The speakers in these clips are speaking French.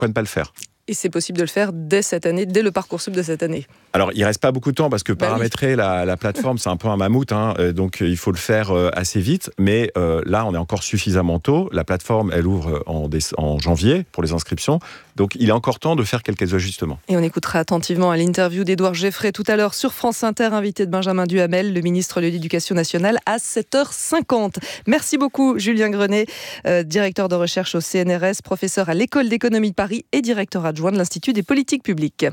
pourquoi ne pas le faire ? Et c'est possible de le faire dès cette année, dès le Parcoursup de cette année. Alors, il ne reste pas beaucoup de temps parce que paramétrer la plateforme, c'est un peu un mammouth. Donc, il faut le faire assez vite. Mais là, on est encore suffisamment tôt. La plateforme, elle ouvre en janvier pour les inscriptions. Donc, il est encore temps de faire quelques ajustements. Et on écoutera attentivement à l'interview d'Édouard Geffray tout à l'heure sur France Inter, invité de Benjamin Duhamel, le ministre de l'Éducation nationale, à 7h50. Merci beaucoup, Julien Grenet, directeur de recherche au CNRS, professeur à l'École d'économie de Paris et directeur adjoint de l'Institut des politiques publiques.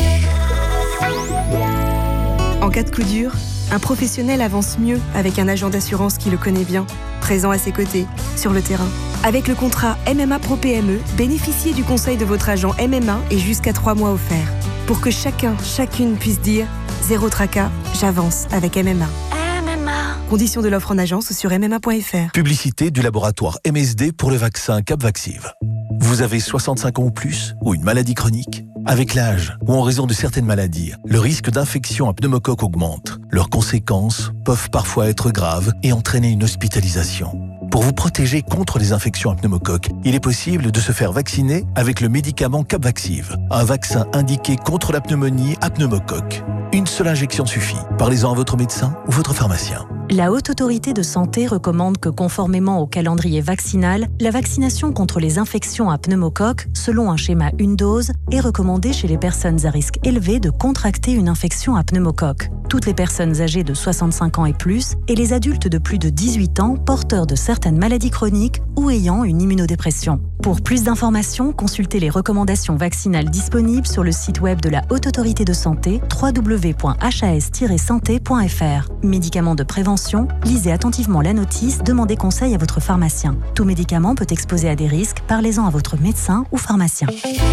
En cas de coup dur, un professionnel avance mieux avec un agent d'assurance qui le connaît bien, présent à ses côtés, sur le terrain. Avec le contrat MMA Pro PME, bénéficiez du conseil de votre agent MMA et jusqu'à 3 mois offerts. Pour que chacune puisse dire « Zéro tracas, j'avance avec MMA ». Conditions de l'offre en agence ou sur mma.fr. Publicité du laboratoire MSD pour le vaccin Capvaxive. Vous avez 65 ans ou plus ou une maladie chronique ? Avec l'âge ou en raison de certaines maladies, le risque d'infection à pneumocoque augmente. Leurs conséquences peuvent parfois être graves et entraîner une hospitalisation. Pour vous protéger contre les infections à pneumocoque, il est possible de se faire vacciner avec le médicament Capvaxive, un vaccin indiqué contre la pneumonie à pneumocoque. Une seule injection suffit. Parlez-en à votre médecin ou votre pharmacien. La Haute Autorité de Santé recommande que, conformément au calendrier vaccinal, la vaccination contre les infections à pneumocoque, selon un schéma une dose, est recommandée chez les personnes à risque élevé de contracter une infection à pneumocoque. Toutes les personnes âgées de 65 ans et plus et les adultes de plus de 18 ans porteurs de certaines maladies chroniques ou ayant une immunodépression. Pour plus d'informations, consultez les recommandations vaccinales disponibles sur le site web de la Haute Autorité de Santé www.has-santé.fr. Médicaments de prévention, lisez attentivement la notice, demandez conseil à votre pharmacien. Tout médicament peut exposer à des risques, parlez-en à votre médecin ou pharmacien.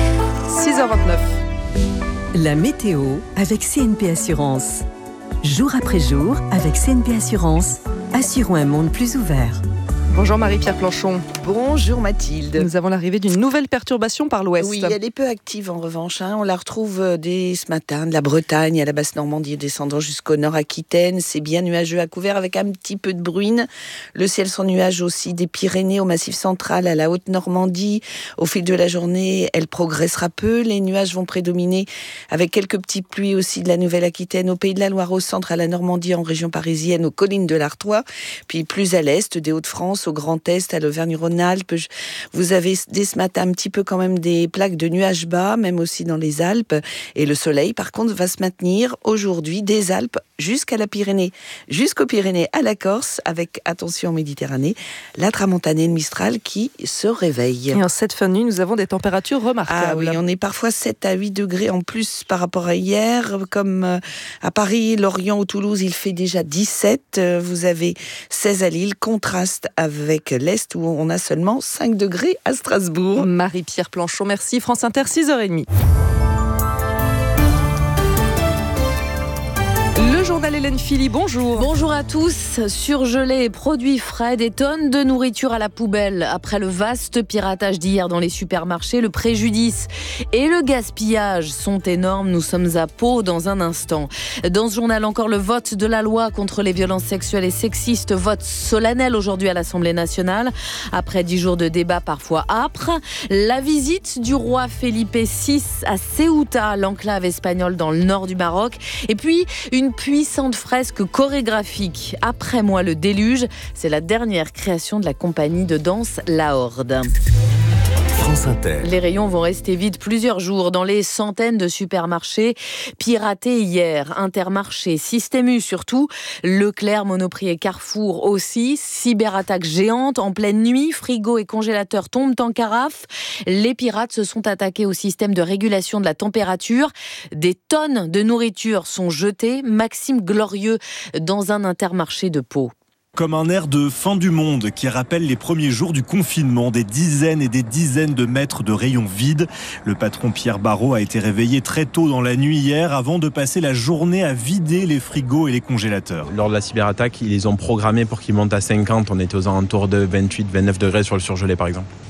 6h29. La météo avec CNP Assurance. Jour après jour, avec CNP Assurance, assurons un monde plus ouvert. Bonjour Marie-Pierre Planchon. Bonjour Mathilde. Nous avons l'arrivée d'une nouvelle perturbation par l'ouest. Oui, elle est peu active en revanche. On la retrouve dès ce matin de la Bretagne à la Basse-Normandie, descendant jusqu'au Nord-Aquitaine. C'est bien nuageux à couvert avec un petit peu de bruine. Le ciel sans nuages aussi des Pyrénées au Massif central, à la Haute-Normandie. Au fil de la journée, elle progressera peu. Les nuages vont prédominer avec quelques petites pluies aussi de la Nouvelle-Aquitaine, au Pays de la Loire, au centre, à la Normandie, en région parisienne, aux collines de l'Artois. Puis plus à l'est, des Hauts-de-France, au Grand Est, à l'Auvergne-Rhône-Alpes. Vous avez dès ce matin un petit peu quand même des plaques de nuages bas, même aussi dans les Alpes. Et le soleil, par contre, va se maintenir aujourd'hui des Alpes jusqu'à la Pyrénées, jusqu'aux Pyrénées à la Corse, avec, attention, Méditerranée, la tramontanée de Mistral qui se réveille. Et en cette fin de nuit, nous avons des températures remarquables. Ah oui, on est parfois 7 à 8 degrés en plus par rapport à hier. Comme à Paris, Lorient ou Toulouse, il fait déjà 17. Vous avez 16 à Lille, contraste avec l'Est où on a seulement 5 degrés à Strasbourg. Marie-Pierre Planchon, merci. France Inter, 6h30. Le journal Hélène Philly, bonjour. Bonjour à tous. Surgelés et produits frais, des tonnes de nourriture à la poubelle. Après le vaste piratage d'hier dans les supermarchés, le préjudice et le gaspillage sont énormes. Nous sommes à Pau dans un instant. Dans ce journal, encore le vote de la loi contre les violences sexuelles et sexistes. Vote solennel aujourd'hui à l'Assemblée nationale. Après 10 jours de débats parfois âpres. La visite du roi Felipe VI à Ceuta, l'enclave espagnole dans le nord du Maroc. Et puis, une puissante fresque chorégraphique. Après moi le déluge, c'est la dernière création de la compagnie de danse La Horde. France Inter. Les rayons vont rester vides plusieurs jours dans les centaines de supermarchés piratés hier. Intermarché, Système U surtout, Leclerc, Monoprix et Carrefour aussi. Cyberattaque géante en pleine nuit, frigo et congélateurs tombent en carafe. Les pirates se sont attaqués au système de régulation de la température. Des tonnes de nourriture sont jetées. Maxime Glorieux dans un Intermarché de Pau. Comme un air de fin du monde qui rappelle les premiers jours du confinement, des dizaines et des dizaines de mètres de rayons vides. Le patron Pierre Barrault a été réveillé très tôt dans la nuit hier avant de passer la journée à vider les frigos et les congélateurs. Lors de la cyberattaque, ils les ont programmés pour qu'ils montent à 50. On était aux alentours de 28-29 degrés sur le surgelé par exemple.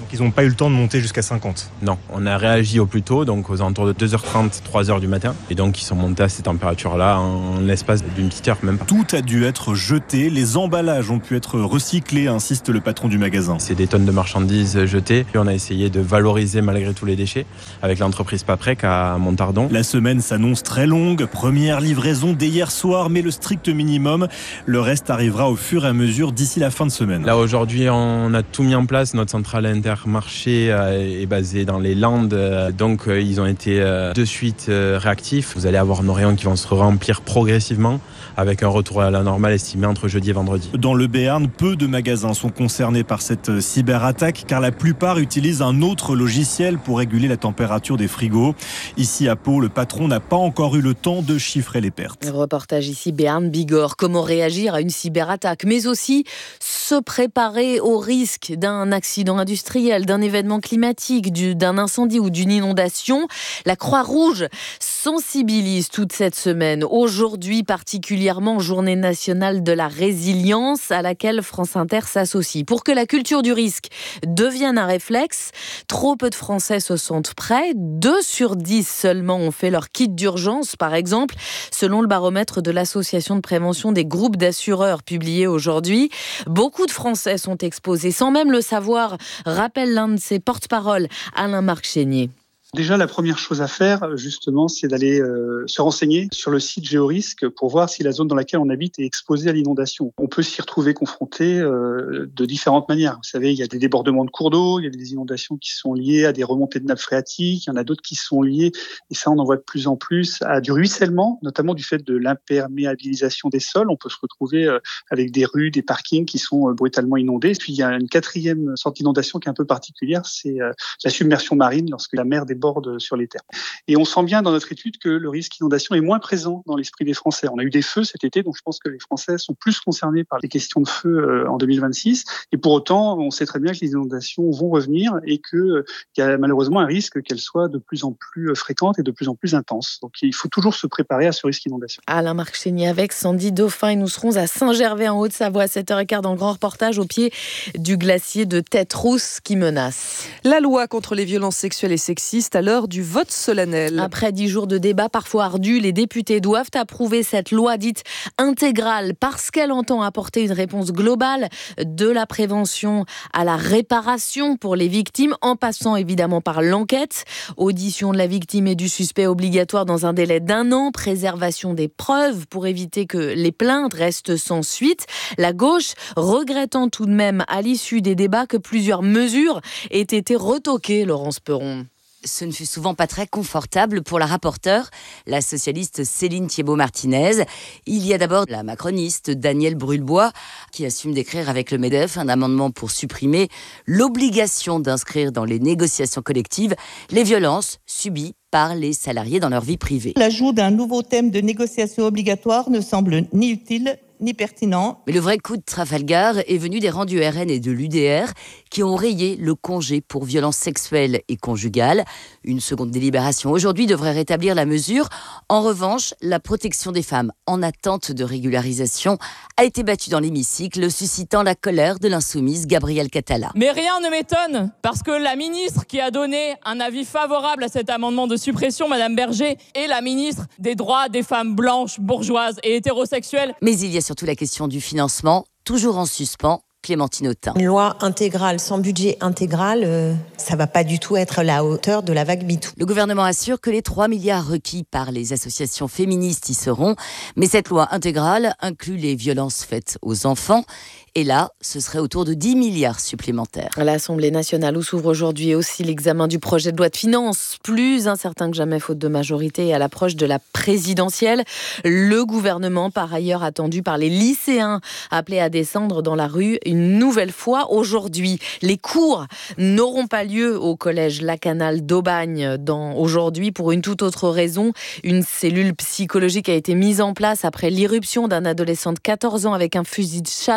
Ils n'ont pas eu le temps de monter jusqu'à 50. Non, on a réagi au plus tôt, donc aux alentours de 2h30, 3h du matin. Et donc ils sont montés à ces températures-là en l'espace d'une petite heure, même pas. Tout a dû être jeté, les emballages ont pu être recyclés, insiste le patron du magasin. C'est des tonnes de marchandises jetées. Puis on a essayé de valoriser malgré tous les déchets avec l'entreprise Paprec à Montardon. La semaine s'annonce très longue, première livraison dès hier soir, mais le strict minimum. Le reste arrivera au fur et à mesure d'ici la fin de semaine. Là aujourd'hui, on a tout mis en place. Notre centrale Intermarché est basée dans les Landes, donc ils ont été de suite réactifs. Vous allez avoir nos rayons qui vont se remplir progressivement avec un retour à la normale estimé entre jeudi et vendredi. Dans le Béarn, peu de magasins sont concernés par cette cyberattaque car la plupart utilisent un autre logiciel pour réguler la température des frigos. Ici à Pau, le patron n'a pas encore eu le temps de chiffrer les pertes. Reportage ici Béarn Bigorre. Comment réagir à une cyberattaque, mais aussi se préparer au risque d'un accident industriel, d'un événement climatique, d'un incendie ou d'une inondation. La Croix-Rouge sensibilise toute cette semaine. Aujourd'hui particulièrement, journée nationale de la résilience à laquelle France Inter s'associe. Pour que la culture du risque devienne un réflexe, trop peu de Français se sentent prêts. 2 sur 10 seulement ont fait leur kit d'urgence, par exemple, selon le baromètre de l'Association de prévention des groupes d'assureurs publié aujourd'hui. Beaucoup de Français sont exposés sans même le savoir, rappelle l'un de ses porte-parole, Alain-Marc Chénier. Déjà, la première chose à faire, justement, c'est d'aller se renseigner sur le site Géorisque pour voir si la zone dans laquelle on habite est exposée à l'inondation. On peut s'y retrouver confronté de différentes manières. Vous savez, il y a des débordements de cours d'eau, il y a des inondations qui sont liées à des remontées de nappes phréatiques, il y en a d'autres qui sont liées, et ça on en voit de plus en plus, à du ruissellement, notamment du fait de l'imperméabilisation des sols. On peut se retrouver avec des rues, des parkings qui sont brutalement inondés. Puis il y a une quatrième sorte d'inondation qui est un peu particulière, c'est la submersion marine lorsque la mer déborde sur les terres. Et on sent bien dans notre étude que le risque d'inondation est moins présent dans l'esprit des Français. On a eu des feux cet été, donc je pense que les Français sont plus concernés par les questions de feu en 2026. Et pour autant, on sait très bien que les inondations vont revenir et qu'il y a malheureusement un risque qu'elles soient de plus en plus fréquentes et de plus en plus intenses. Donc il faut toujours se préparer à ce risque d'inondation. Alain-Marc Chénier avec Sandy Dauphin et nous serons à Saint-Gervais en Haute-Savoie à 7h15 dans le grand reportage au pied du glacier de Tête-Rousse qui menace. La loi contre les violences sexuelles et sexistes à l'heure du vote solennel. Après 10 jours de débats parfois ardus, les députés doivent approuver cette loi dite intégrale parce qu'elle entend apporter une réponse globale de la prévention à la réparation pour les victimes en passant évidemment par l'enquête. Audition de la victime et du suspect obligatoire dans un délai d'1 an, préservation des preuves pour éviter que les plaintes restent sans suite. La gauche regrettant tout de même à l'issue des débats que plusieurs mesures aient été retoquées, Laurence Perron. Ce ne fut souvent pas très confortable pour la rapporteure, la socialiste Céline Thiébaut-Martinez. Il y a d'abord la macroniste Danielle Brulebois qui assume d'écrire avec le MEDEF un amendement pour supprimer l'obligation d'inscrire dans les négociations collectives les violences subies par les salariés dans leur vie privée. L'ajout d'un nouveau thème de négociation obligatoire ne semble ni utile ni pertinent. Mais le vrai coup de Trafalgar est venu des rangs du RN et de l'UDR qui ont rayé le congé pour violences sexuelles et conjugales. Une seconde délibération aujourd'hui devrait rétablir la mesure. En revanche, la protection des femmes en attente de régularisation a été battue dans l'hémicycle, suscitant la colère de l'insoumise Gabrielle Catala. Mais rien ne m'étonne, parce que la ministre qui a donné un avis favorable à cet amendement de suppression, Madame Berger, est la ministre des droits des femmes blanches, bourgeoises et hétérosexuelles. Mais il y a surtout la question du financement, toujours en suspens. Clémentine Autain. Une loi intégrale sans budget intégral, ça va pas du tout être à la hauteur de la vague MeToo. Le gouvernement assure que les 3 milliards requis par les associations féministes y seront, mais cette loi intégrale inclut les violences faites aux enfants. Et là, ce serait autour de 10 milliards supplémentaires. À l'Assemblée nationale où s'ouvre aujourd'hui aussi l'examen du projet de loi de finances, plus incertain que jamais faute de majorité et à l'approche de la présidentielle. Le gouvernement, par ailleurs attendu par les lycéens, appelés à descendre dans la rue une nouvelle fois aujourd'hui. Les cours n'auront pas lieu au collège Lacanal d'Aubagne aujourd'hui pour une toute autre raison. Une cellule psychologique a été mise en place après l'irruption d'un adolescent de 14 ans avec un fusil de chasse qu'il avait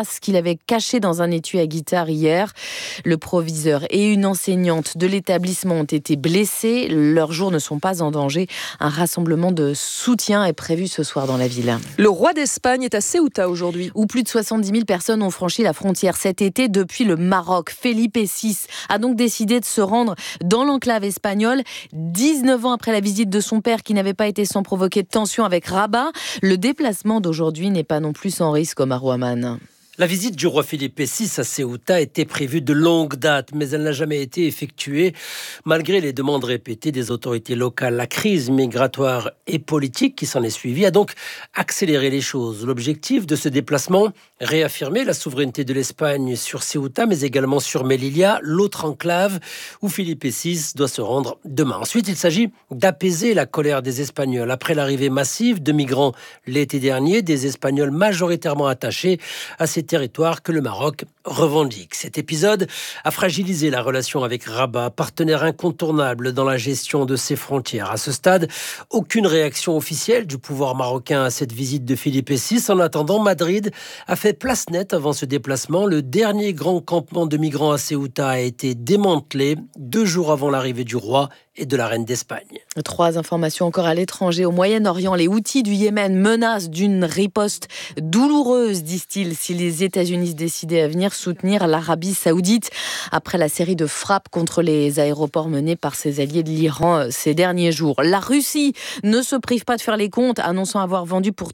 avait caché dans un étui à guitare hier. Le proviseur et une enseignante de l'établissement ont été blessés. Leurs jours ne sont pas en danger. Un rassemblement de soutien est prévu ce soir dans la ville. Le roi d'Espagne est à Ceuta aujourd'hui. Où plus de 70 000 personnes ont franchi la frontière cet été depuis le Maroc. Felipe VI a donc décidé de se rendre dans l'enclave espagnole 19 ans après la visite de son père qui n'avait pas été sans provoquer de tension avec Rabat. Le déplacement d'aujourd'hui n'est pas non plus sans risque, Omar Ouaman. La visite du roi Felipe VI à Ceuta était prévue de longue date, mais elle n'a jamais été effectuée, malgré les demandes répétées des autorités locales. La crise migratoire et politique qui s'en est suivie a donc accéléré les choses. L'objectif de ce déplacement, réaffirmer la souveraineté de l'Espagne sur Ceuta, mais également sur Melilla, l'autre enclave où Felipe VI doit se rendre demain. Ensuite, il s'agit d'apaiser la colère des Espagnols. Après l'arrivée massive de migrants l'été dernier, des Espagnols majoritairement attachés à ces territoire que le Maroc revendique. Cet épisode a fragilisé la relation avec Rabat, partenaire incontournable dans la gestion de ses frontières. À ce stade, aucune réaction officielle du pouvoir marocain à cette visite de Felipe VI. En attendant, Madrid a fait place nette avant ce déplacement. Le dernier grand campement de migrants à Ceuta a été démantelé 2 jours avant l'arrivée du roi et de la reine d'Espagne. 3 informations encore à l'étranger. Au Moyen-Orient, les Houthis du Yémen menacent d'une riposte douloureuse, disent-ils, si les États-Unis décidaient à venir soutenir l'Arabie Saoudite après la série de frappes contre les aéroports menées par ses alliés de l'Iran ces derniers jours. La Russie ne se prive pas de faire les comptes, annonçant avoir vendu pour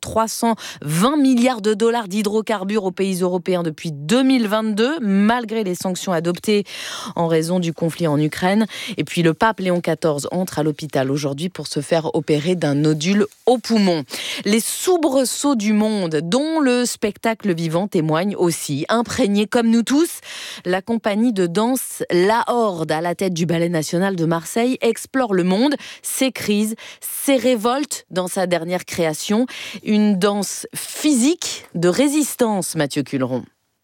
320 milliards de dollars d'hydrocarbures aux pays européens depuis 2022, malgré les sanctions adoptées en raison du conflit en Ukraine. Et puis le pape Léon XIV entre à l'hôpital aujourd'hui pour se faire opérer d'un nodule au poumon. Les soubresauts du monde, dont le spectacle vivant témoigne aussi. Imprégné comme nous tous, la compagnie de danse La Horde, à la tête du Ballet National de Marseille, explore le monde, ses crises, ses révoltes dans sa dernière création. Une danse physique de résistance, Mathieu Culeron.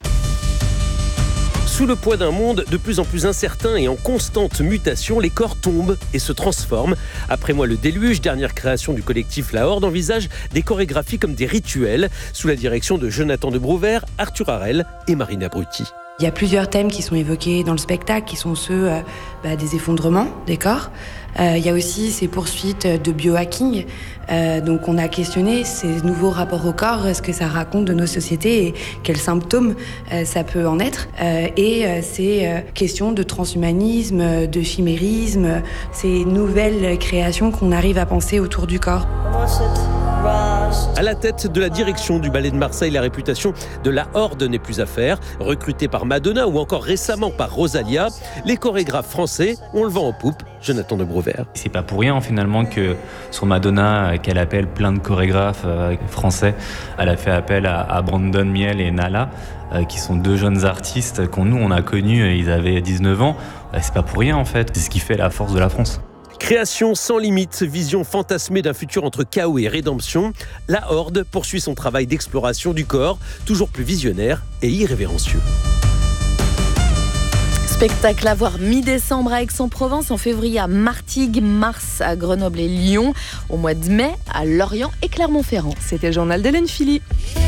Sous le poids d'un monde de plus en plus incertain et en constante mutation, les corps tombent et se transforment. Après Moi le déluge, dernière création du collectif La Horde, envisage des chorégraphies comme des rituels, sous la direction de Jonathan de Brouvert, Arthur Harel et Marina Brutti. Il y a plusieurs thèmes qui sont évoqués dans le spectacle, qui sont ceux des effondrements des corps. Il y a aussi ces poursuites de biohacking. Donc on a questionné ces nouveaux rapports au corps, ce que ça raconte de nos sociétés et quels symptômes ça peut en être. Et ces questions de transhumanisme, de chimérisme, ces nouvelles créations qu'on arrive à penser autour du corps. À la tête de la direction du Ballet de Marseille, la réputation de La Horde n'est plus à faire. Recruté par Madonna ou encore récemment par Rosalia, les chorégraphes français ont le vent en poupe. Jonathan de Brouvert. C'est pas pour rien finalement que sur Madonna, qu'elle appelle plein de chorégraphes français, elle a fait appel à Brandon Miel et Nala, qui sont 2 jeunes artistes qu'on on a connus, ils avaient 19 ans. C'est pas pour rien en fait, c'est ce qui fait la force de la France. Création sans limite, vision fantasmée d'un futur entre chaos et rédemption, La Horde poursuit son travail d'exploration du corps, toujours plus visionnaire et irrévérencieux. Spectacle à voir mi-décembre à Aix-en-Provence, en février à Martigues, mars à Grenoble et Lyon, au mois de mai à Lorient et Clermont-Ferrand. C'était le journal d'Hélène Philly.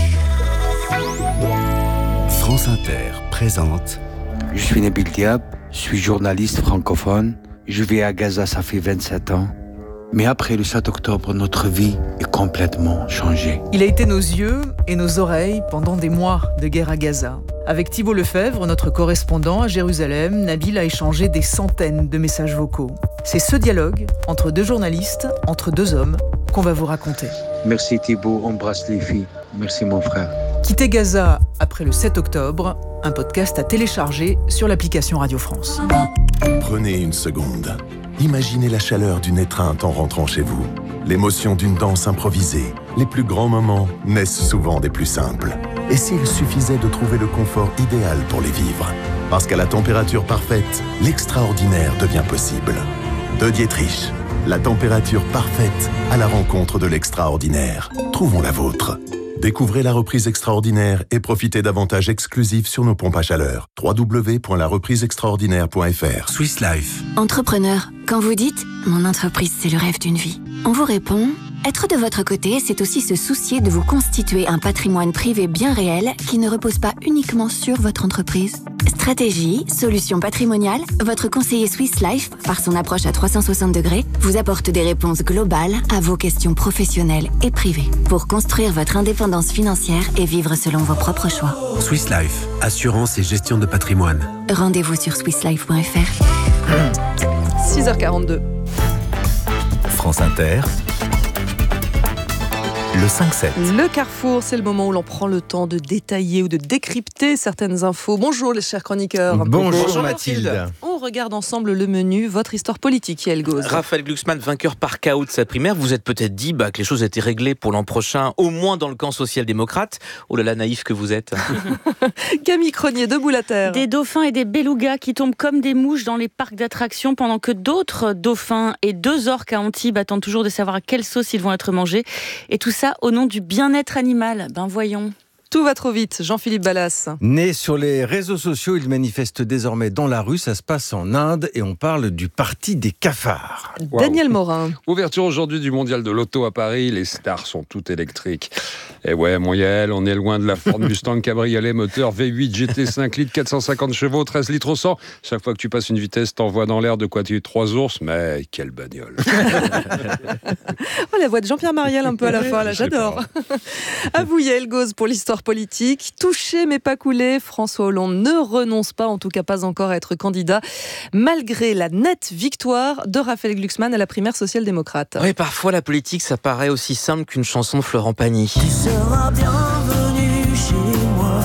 France Inter présente. Je suis Nabil Diab, je suis journaliste francophone. Je vis à Gaza, ça fait 27 ans. Mais après le 7 octobre, notre vie est complètement changée. Il a été nos yeux et nos oreilles pendant des mois de guerre à Gaza. Avec Thibault Lefebvre, notre correspondant à Jérusalem, Nabil a échangé des centaines de messages vocaux. C'est ce dialogue entre 2 journalistes, entre 2 hommes, qu'on va vous raconter. Merci Thibault, embrasse les filles. Merci mon frère. Quitter Gaza après le 7 octobre, un podcast à télécharger sur l'application Radio France. Prenez une seconde. Imaginez la chaleur d'une étreinte en rentrant chez vous. L'émotion d'une danse improvisée. Les plus grands moments naissent souvent des plus simples. Et s'il suffisait de trouver le confort idéal pour les vivre? Parce qu'à la température parfaite, l'extraordinaire devient possible. De Dietrich, la température parfaite à la rencontre de l'extraordinaire. Trouvons la vôtre. Découvrez la reprise extraordinaire et profitez d'avantages exclusifs sur nos pompes à chaleur. www.larepriseextraordinaire.fr. Swiss Life. Entrepreneur, quand vous dites « Mon entreprise, c'est le rêve d'une vie », on vous répond Être de votre côté, c'est aussi se soucier de vous constituer un patrimoine privé bien réel qui ne repose pas uniquement sur votre entreprise. Stratégie, solutions patrimoniales, votre conseiller Swiss Life, par son approche à 360 degrés, vous apporte des réponses globales à vos questions professionnelles et privées pour construire votre indépendance financière et vivre selon vos propres choix. Swiss Life, assurance et gestion de patrimoine. Rendez-vous sur swisslife.fr. 6h42. France Inter. Le 5-7. Le Carrefour, c'est le moment où l'on prend le temps de détailler ou de décrypter certaines infos. Bonjour les chers chroniqueurs. Bonjour Mathilde. On regarde ensemble le menu, votre histoire politique, Yael Gauz. Raphaël Glucksmann, vainqueur par KO de sa primaire. Vous êtes peut-être dit que les choses étaient réglées pour l'an prochain, au moins dans le camp social-démocrate. Oh là là, naïf que vous êtes. Camille Cronier, debout la terre. Des dauphins et des belugas qui tombent comme des mouches dans les parcs d'attractions pendant que d'autres dauphins et 2 orques à Antibes attendent toujours de savoir à quelle sauce ils vont être mangés. Et tout ça au nom du bien-être animal. Voyons. Tout va trop vite, Jean-Philippe Ballas. Né sur les réseaux sociaux, il manifeste désormais dans la rue. Ça se passe en Inde et on parle du parti des cafards. Daniel Morin. Ouverture aujourd'hui du mondial de l'auto à Paris. Les stars sont toutes électriques. Et ouais, mon Yael, on est loin de la Ford Mustang cabriolet moteur V8 GT 5 litres, 450 chevaux, 13 litres au 100. Chaque fois que tu passes une vitesse, t'envoies dans l'air de quoi tu es 3 ours. Mais quelle bagnole. La voix de Jean-Pierre Mariel un peu à la fin, là, j'adore. À vous Yael Gauz pour l'histoire politique. Touché mais pas coulé, François Hollande ne renonce pas, en tout cas pas encore à être candidat, malgré la nette victoire de Raphaël Glucksmann à la primaire social-démocrate. Oui, parfois la politique, ça paraît aussi simple qu'une chanson de Florent Pagny. Tu seras bienvenue chez moi.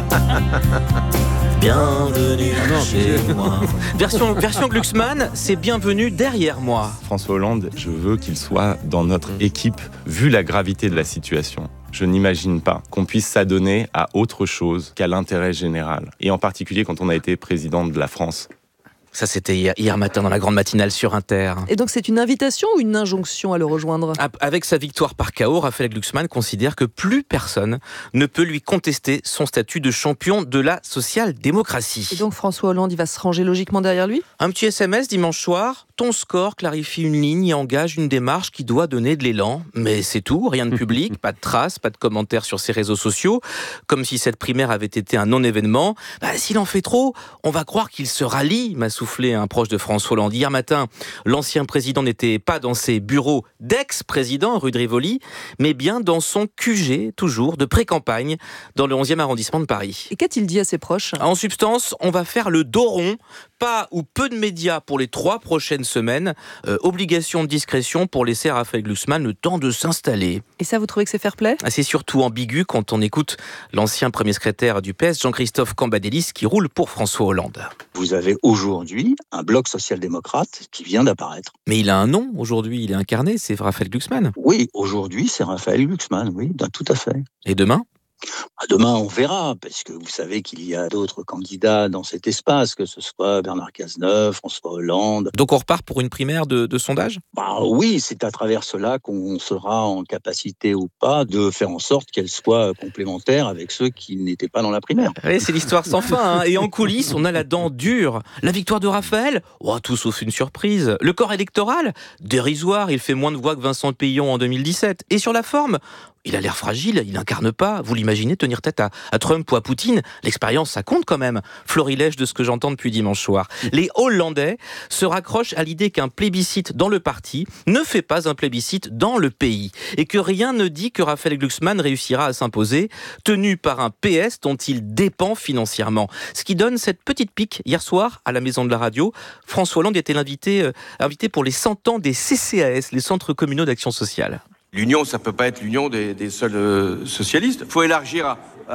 Bienvenue chez moi. Version Glucksmann, c'est bienvenue derrière moi. François Hollande, je veux qu'il soit dans notre équipe, vu la gravité de la situation. Je n'imagine pas qu'on puisse s'adonner à autre chose qu'à l'intérêt général. Et en particulier quand on a été président de la France. Ça, c'était hier matin dans la grande matinale sur Inter. Et donc, c'est une invitation ou une injonction à le rejoindre ? Avec sa victoire par KO, Raphaël Glucksmann considère que plus personne ne peut lui contester son statut de champion de la social-démocratie. Et donc, François Hollande, il va se ranger logiquement derrière lui ? Un petit SMS dimanche soir. Ton score clarifie une ligne et engage une démarche qui doit donner de l'élan. Mais c'est tout, rien de public, pas de traces, pas de commentaires sur ses réseaux sociaux. Comme si cette primaire avait été un non-événement. S'il en fait trop, on va croire qu'il se rallie, m'a soufflé un proche de François Hollande. Hier matin, l'ancien président n'était pas dans ses bureaux d'ex-président, rue de Rivoli, mais bien dans son QG, toujours, de pré-campagne, dans le 11e arrondissement de Paris. Et qu'a-t-il dit à ses proches ? En substance, on va faire le dos rond, pas ou peu de médias pour les 3 prochaines semaines, obligation de discrétion pour laisser Raphaël Glucksmann le temps de s'installer. Et ça, vous trouvez que c'est fair-play ? C'est surtout ambigu quand on écoute l'ancien premier secrétaire du PS, Jean-Christophe Cambadélis, qui roule pour François Hollande. Vous avez aujourd'hui un bloc social-démocrate qui vient d'apparaître. Mais il a un nom aujourd'hui, il est incarné, c'est Raphaël Glucksmann. Oui, aujourd'hui c'est Raphaël Glucksmann, oui, tout à fait. Et demain ? Demain, on verra, parce que vous savez qu'il y a d'autres candidats dans cet espace, que ce soit Bernard Cazeneuve, François Hollande. Donc on repart pour une primaire de sondage ? Oui, c'est à travers cela qu'on sera en capacité ou pas de faire en sorte qu'elle soit complémentaire avec ceux qui n'étaient pas dans la primaire. Oui, c'est l'histoire sans fin. Et en coulisses, on a la dent dure. La victoire de Raphaël ? Tout sauf une surprise. Le corps électoral ? Dérisoire, il fait moins de voix que Vincent Peillon en 2017. Et sur la forme ? Il a l'air fragile, il n'incarne pas. Vous l'imaginez tenir tête à Trump ou à Poutine ? L'expérience, ça compte quand même. Florilège de ce que j'entends depuis dimanche soir. Les Hollandais se raccrochent à l'idée qu'un plébiscite dans le parti ne fait pas un plébiscite dans le pays. Et que rien ne dit que Raphaël Glucksmann réussira à s'imposer, tenu par un PS dont il dépend financièrement. Ce qui donne cette petite pique. Hier soir, à la Maison de la Radio, François Hollande était invité pour les 100 ans des CCAS, les Centres Communaux d'Action Sociale. L'union, ça ne peut pas être l'union des seuls socialistes. Il faut élargir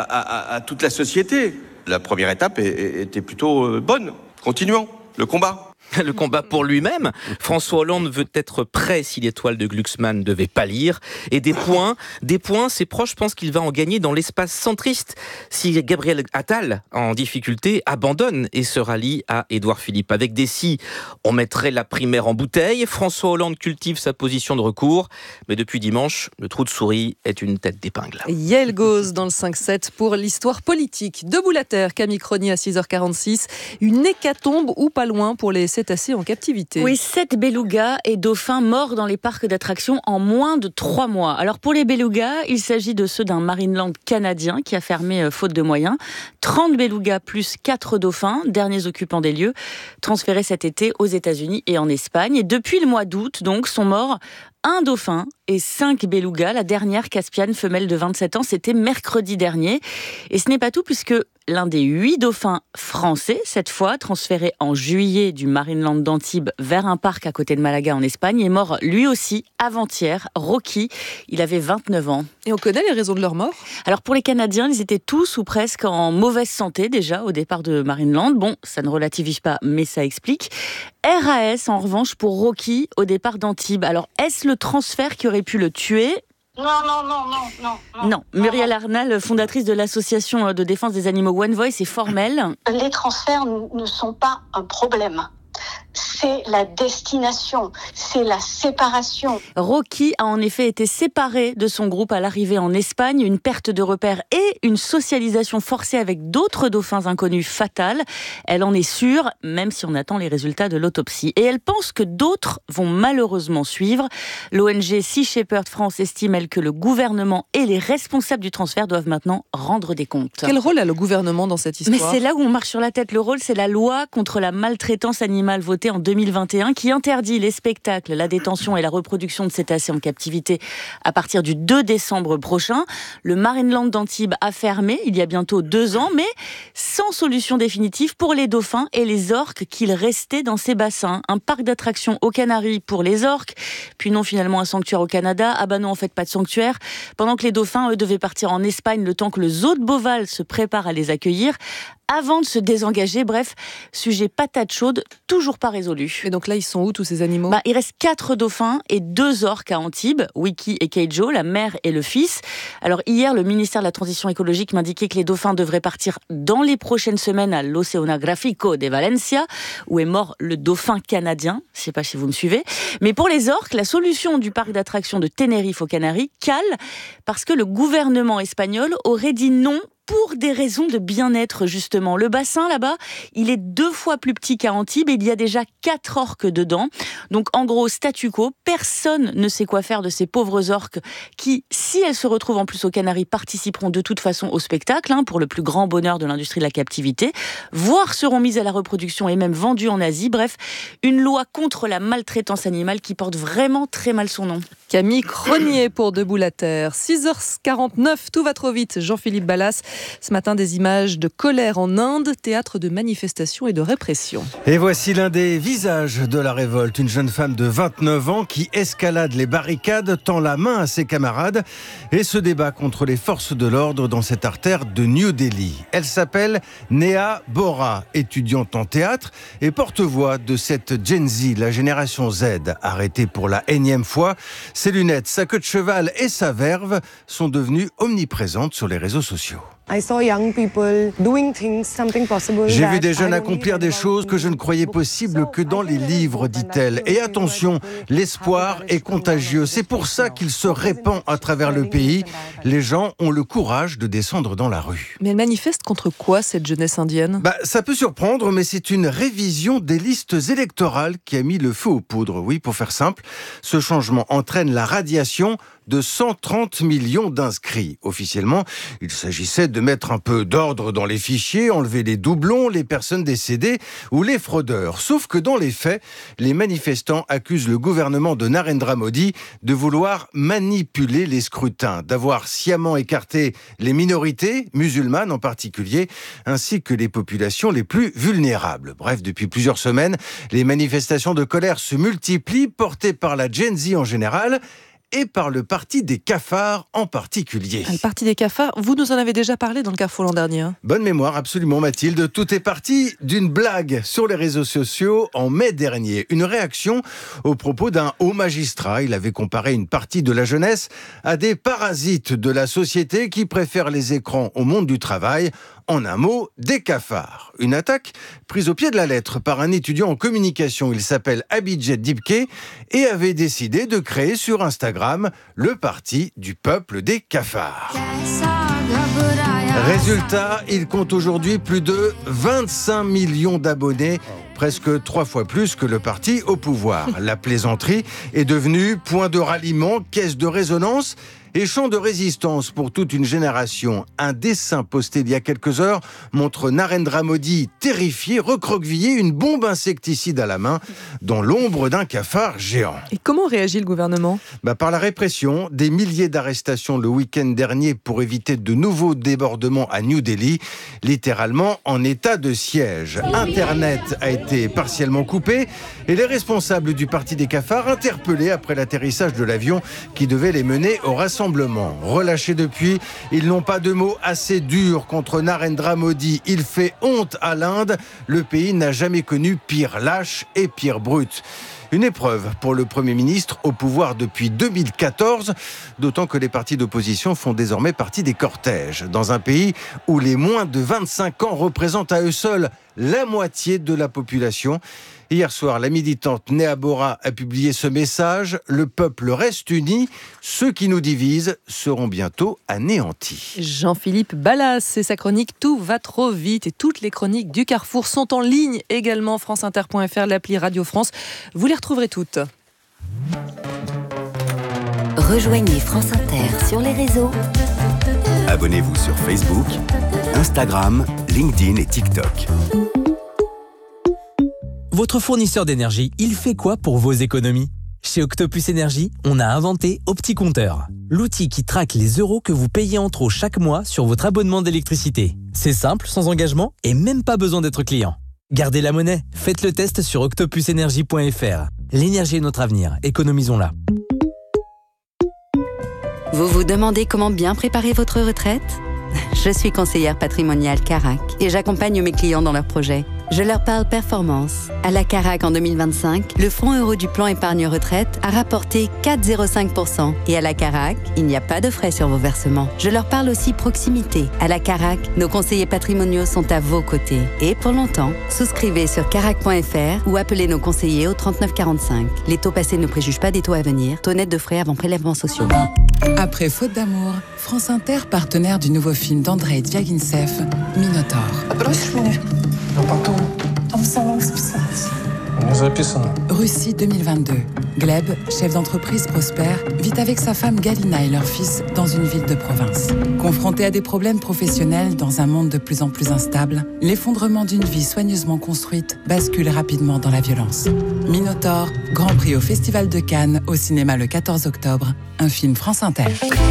à toute la société. La première étape était plutôt bonne. Continuons le combat. Le combat pour lui-même. François Hollande veut être prêt si l'étoile de Glucksmann devait pâlir. Et des points, ses proches pensent qu'il va en gagner dans l'espace centriste si Gabriel Attal, en difficulté, abandonne et se rallie à Édouard Philippe. Avec des si, on mettrait la primaire en bouteille. François Hollande cultive sa position de recours. Mais depuis dimanche, le trou de souris est une tête d'épingle. Yael Gauz dans le 5-7 pour l'histoire politique. Debout la terre, Camille Cronier à 6h46. Une hécatombe ou pas loin pour les cétacés en captivité. Oui, 7 belugas et dauphins morts dans les parcs d'attractions en moins de 3 mois. Alors pour les belugas, il s'agit de ceux d'un Marineland canadien qui a fermé faute de moyens. 30 belugas plus 4 dauphins, derniers occupants des lieux, transférés cet été aux États-Unis et en Espagne. Et depuis le mois d'août, donc, sont morts un dauphin et 5 belugas. La dernière Caspiane, femelle de 27 ans, c'était mercredi dernier. Et ce n'est pas tout, puisque l'un des 8 dauphins français, cette fois, transféré en juillet du Marineland d'Antibes vers un parc à côté de Malaga en Espagne, est mort lui aussi avant-hier. Rocky, il avait 29 ans. Et on connaît les raisons de leur mort ? Alors pour les Canadiens, ils étaient tous ou presque en mauvaise santé déjà au départ de Marineland. Bon, ça ne relativise pas, mais ça explique. RAS en revanche pour Rocky au départ d'Antibes. Alors est-ce le transfert qui aurait pu le tuer ? Non. Muriel Arnal, fondatrice de l'association de défense des animaux One Voice, est formelle. Les transferts ne sont pas un problème. C'est la destination, c'est la séparation. Rocky a en effet été séparé de son groupe à l'arrivée en Espagne, une perte de repères et une socialisation forcée avec d'autres dauphins inconnus fatale. Elle en est sûre, même si on attend les résultats de l'autopsie. Et elle pense que d'autres vont malheureusement suivre. L'ONG Sea Shepherd France estime, elle, que le gouvernement et les responsables du transfert doivent maintenant rendre des comptes. Quel rôle a le gouvernement dans cette histoire ? Mais c'est là où on marche sur la tête. Le rôle, c'est la loi contre la maltraitance animale votée en 2021 qui interdit les spectacles, la détention et la reproduction de cétacés en captivité à partir du 2 décembre prochain. Le Marineland d'Antibes a fermé il y a bientôt 2 ans, mais sans solution définitive pour les dauphins et les orques qu'il restait dans ces bassins. Un parc d'attractions aux Canaries pour les orques, puis non, finalement un sanctuaire au Canada. Ah bah non, en fait pas de sanctuaire. Pendant que les dauphins, eux, devaient partir en Espagne le temps que le zoo de Beauval se prépare à les accueillir avant de se désengager. Bref, sujet patate chaude, toujours pas résolu. Et donc là, ils sont où tous ces animaux ? Il reste 4 dauphins et 2 orques à Antibes, Wiki et Keijo, la mère et le fils. Alors hier, le ministère de la Transition écologique m'indiquait que les dauphins devraient partir dans les prochaines semaines à l'Oceanográfico de Valencia, où est mort le dauphin canadien. Je ne sais pas si vous me suivez. Mais pour les orques, la solution du parc d'attractions de Tenerife aux Canaries cale parce que le gouvernement espagnol aurait dit non pour des raisons de bien-être, justement. Le bassin, là-bas, il est 2 fois plus petit qu'à Antibes et il y a déjà 4 orques dedans. Donc, en gros, statu quo, personne ne sait quoi faire de ces pauvres orques qui, si elles se retrouvent en plus aux Canaries, participeront de toute façon au spectacle, pour le plus grand bonheur de l'industrie de la captivité, voire seront mises à la reproduction et même vendues en Asie. Bref, une loi contre la maltraitance animale qui porte vraiment très mal son nom. Camille Cronier pour Debout la Terre. 6h49, tout va trop vite. Jean-Philippe Ballas. Ce matin, des images de colère en Inde, théâtre de manifestations et de répression. Et voici l'un des visages de la révolte. Une jeune femme de 29 ans qui escalade les barricades, tend la main à ses camarades et se débat contre les forces de l'ordre dans cette artère de New Delhi. Elle s'appelle Neha Bora, étudiante en théâtre et porte-voix de cette Gen Z, la génération Z, arrêtée pour la énième fois. Ses lunettes, sa queue de cheval et sa verve sont devenues omniprésentes sur les réseaux sociaux. J'ai vu des jeunes accomplir des choses que je ne croyais possibles que dans les livres, dit-elle. Et attention, l'espoir est contagieux. C'est pour ça qu'il se répand à travers le pays. Les gens ont le courage de descendre dans la rue. Mais elle manifeste contre quoi, cette jeunesse indienne ? Ça peut surprendre, mais c'est une révision des listes électorales qui a mis le feu aux poudres. Oui, pour faire simple, ce changement entraîne la radiation de 130 millions d'inscrits. Officiellement, il s'agissait de mettre un peu d'ordre dans les fichiers, enlever les doublons, les personnes décédées ou les fraudeurs. Sauf que dans les faits, les manifestants accusent le gouvernement de Narendra Modi de vouloir manipuler les scrutins, d'avoir sciemment écarté les minorités, musulmanes en particulier, ainsi que les populations les plus vulnérables. Bref, depuis plusieurs semaines, les manifestations de colère se multiplient, portées par la Gen Z en général, et par le Parti des cafards en particulier. Le Parti des cafards, vous nous en avez déjà parlé dans le Carrefour l'an dernier. Bonne mémoire, absolument Mathilde. Tout est parti d'une blague sur les réseaux sociaux en mai dernier. Une réaction au propos d'un haut magistrat. Il avait comparé une partie de la jeunesse à des parasites de la société qui préfèrent les écrans au monde du travail. En un mot, des cafards. Une attaque prise au pied de la lettre par un étudiant en communication. Il s'appelle Abhijit Dipke et avait décidé de créer sur Instagram le parti du peuple des cafards. Résultat, il compte aujourd'hui plus de 25 millions d'abonnés presque 3 fois plus que le parti au pouvoir. La plaisanterie est devenue point de ralliement, caisse de résonance et champ de résistance pour toute une génération. Un dessin posté il y a quelques heures montre Narendra Modi terrifié, recroquevillé, une bombe insecticide à la main, dans l'ombre d'un cafard géant. Et comment réagit le gouvernement ? Par la répression, des milliers d'arrestations le week-end dernier pour éviter de nouveaux débordements à New Delhi, littéralement en état de siège. Internet a été partiellement coupé et les responsables du parti des cafards interpellés après l'atterrissage de l'avion qui devait les mener au rassemblement. Relâchés depuis, ils n'ont pas de mots assez durs contre Narendra Modi. Il fait honte à l'Inde. Le pays n'a jamais connu pire lâche et pire brute. Une épreuve pour le Premier ministre au pouvoir depuis 2014, d'autant que les partis d'opposition font désormais partie des cortèges. Dans un pays où les moins de 25 ans représentent à eux seuls la moitié de la population. Hier soir, la militante Néha Bora a publié ce message. Le peuple reste uni. Ceux qui nous divisent seront bientôt anéantis. Jean-Philippe Ballas et sa chronique Tout va trop vite. Et toutes les chroniques du Carrefour sont en ligne également. franceinter.fr, l'appli Radio France. Vous les retrouverez toutes. Rejoignez France Inter sur les réseaux. Abonnez-vous sur Facebook, Instagram, LinkedIn et TikTok. Votre fournisseur d'énergie, il fait quoi pour vos économies ? Chez Octopus Énergie, on a inventé OptiCompteur, l'outil qui traque les euros que vous payez en trop chaque mois sur votre abonnement d'électricité. C'est simple, sans engagement et même pas besoin d'être client. Gardez la monnaie, faites le test sur octopusenergie.fr. L'énergie est notre avenir, économisons-la. Vous vous demandez comment bien préparer votre retraite ? Je suis conseillère patrimoniale Carac et j'accompagne mes clients dans leurs projets. Je leur parle performance. À la Carac en 2025, le fonds euro du plan épargne retraite a rapporté 4,05%. Et à la Carac, il n'y a pas de frais sur vos versements. Je leur parle aussi proximité. À la Carac, nos conseillers patrimoniaux sont à vos côtés. Et pour longtemps, souscrivez sur carac.fr ou appelez nos conseillers au 3945. Les taux passés ne préjugent pas des taux à venir. Taux net de frais avant prélèvements sociaux. Après Faute d'amour, France Inter, partenaire du nouveau film d'Andrei Dviagintsev, Minotaur. Russie 2022. Gleb, chef d'entreprise prospère, vit avec sa femme Galina et leur fils dans une ville de province. Confronté à des problèmes professionnels dans un monde de plus en plus instable, l'effondrement d'une vie soigneusement construite bascule rapidement dans la violence. Minotaur, Grand Prix au Festival de Cannes, au cinéma le 14 octobre, un film France Inter.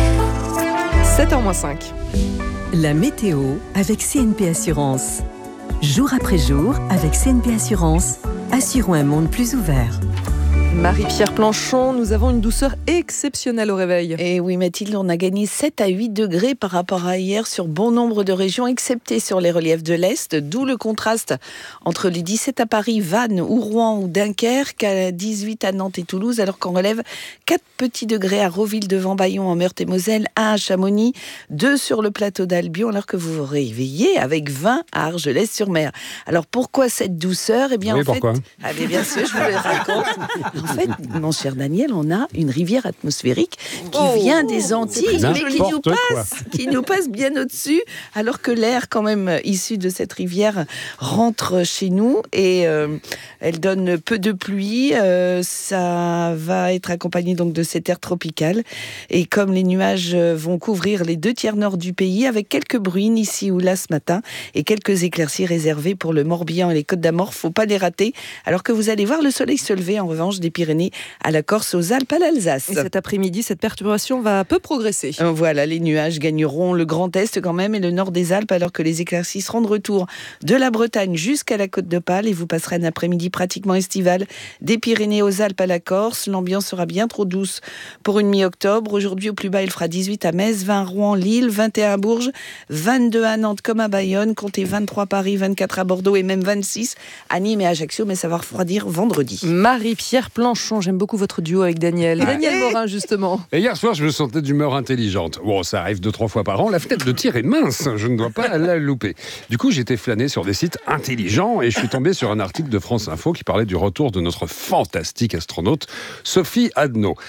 7h-5. La météo avec CNP Assurance. Jour après jour, avec CNP Assurance, assurons un monde plus ouvert. Marie-Pierre Planchon, nous avons une douceur exceptionnelle au réveil. Et oui Mathilde, on a gagné 7 à 8 degrés par rapport à hier sur bon nombre de régions, excepté sur les reliefs de l'Est, d'où le contraste entre les 17 à Paris, Vannes ou Rouen ou Dunkerque, à 18 à Nantes et Toulouse, alors qu'on relève 4 petits degrés à Roville-devant-Bayon en Meurthe-et-Moselle, 1 à Chamonix, 2 sur le plateau d'Albion, alors que vous vous réveillez avec 20 à Argelès-sur-Mer. Alors pourquoi cette douceur ? Eh bien, oui, en pourquoi fait, bien sûr, je vous le raconte. En fait, mon cher Daniel, on a une rivière atmosphérique qui vient des Antilles, mais qui nous passe bien au-dessus, alors que l'air quand même issu de cette rivière rentre chez nous et elle donne peu de pluie. Ça va être accompagné donc de cet air tropical. Et comme les nuages vont couvrir les 2 tiers nord du pays, avec quelques bruines ici ou là ce matin et quelques éclaircies réservées pour le Morbihan et les Côtes d'Armor, faut pas les rater. Alors que vous allez voir le soleil se lever en revanche des Pyrénées à la Corse, aux Alpes, à l'Alsace. Et cet après-midi, cette perturbation va peu progresser. Voilà, les nuages gagneront le Grand Est quand même et le nord des Alpes, alors que les éclaircies seront de retour de la Bretagne jusqu'à la Côte d'Opale et vous passerez un après-midi pratiquement estival des Pyrénées aux Alpes à la Corse. L'ambiance sera bien trop douce pour une mi-octobre. Aujourd'hui, au plus bas, il fera 18 à Metz, 20 à Rouen, Lille, 21 à Bourges, 22 à Nantes comme à Bayonne, comptez 23 à Paris, 24 à Bordeaux et même 26 à Nîmes et à Ajaccio, mais ça va refroidir vendredi. Marie-Pierre Planchon, j'aime beaucoup votre duo avec Daniel. Daniel Morin, justement. Et hier soir, je me sentais d'humeur intelligente. Bon, ça arrive 2-3 fois par an. La fenêtre de tir est mince, je ne dois pas la louper. Du coup, j'étais flâné sur des sites intelligents et je suis tombé sur un article de France Info qui parlait du retour de notre fantastique astronaute Sophie Adno.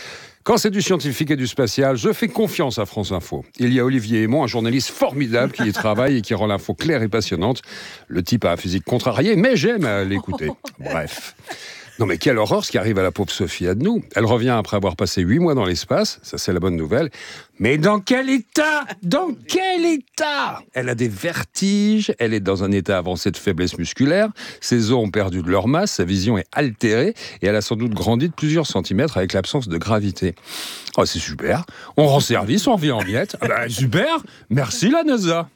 Quand c'est du scientifique et du spatial, je fais confiance à France Info. Il y a Olivier Aymon, un journaliste formidable qui y travaille et qui rend l'info claire et passionnante. Le type a un physique contrarié, mais j'aime l'écouter. Bref. Non mais quelle horreur ce qui arrive à la pauvre Sophie Adnoult. Elle revient après avoir passé 8 mois dans l'espace, ça c'est la bonne nouvelle. Mais dans quel état ? Dans quel état ? Elle a des vertiges, elle est dans un état avancé de faiblesse musculaire, ses os ont perdu de leur masse, sa vision est altérée et elle a sans doute grandi de plusieurs centimètres avec l'absence de gravité. Oh c'est super, on rend service, on revient en miettes. Ah bah super, merci la NASA.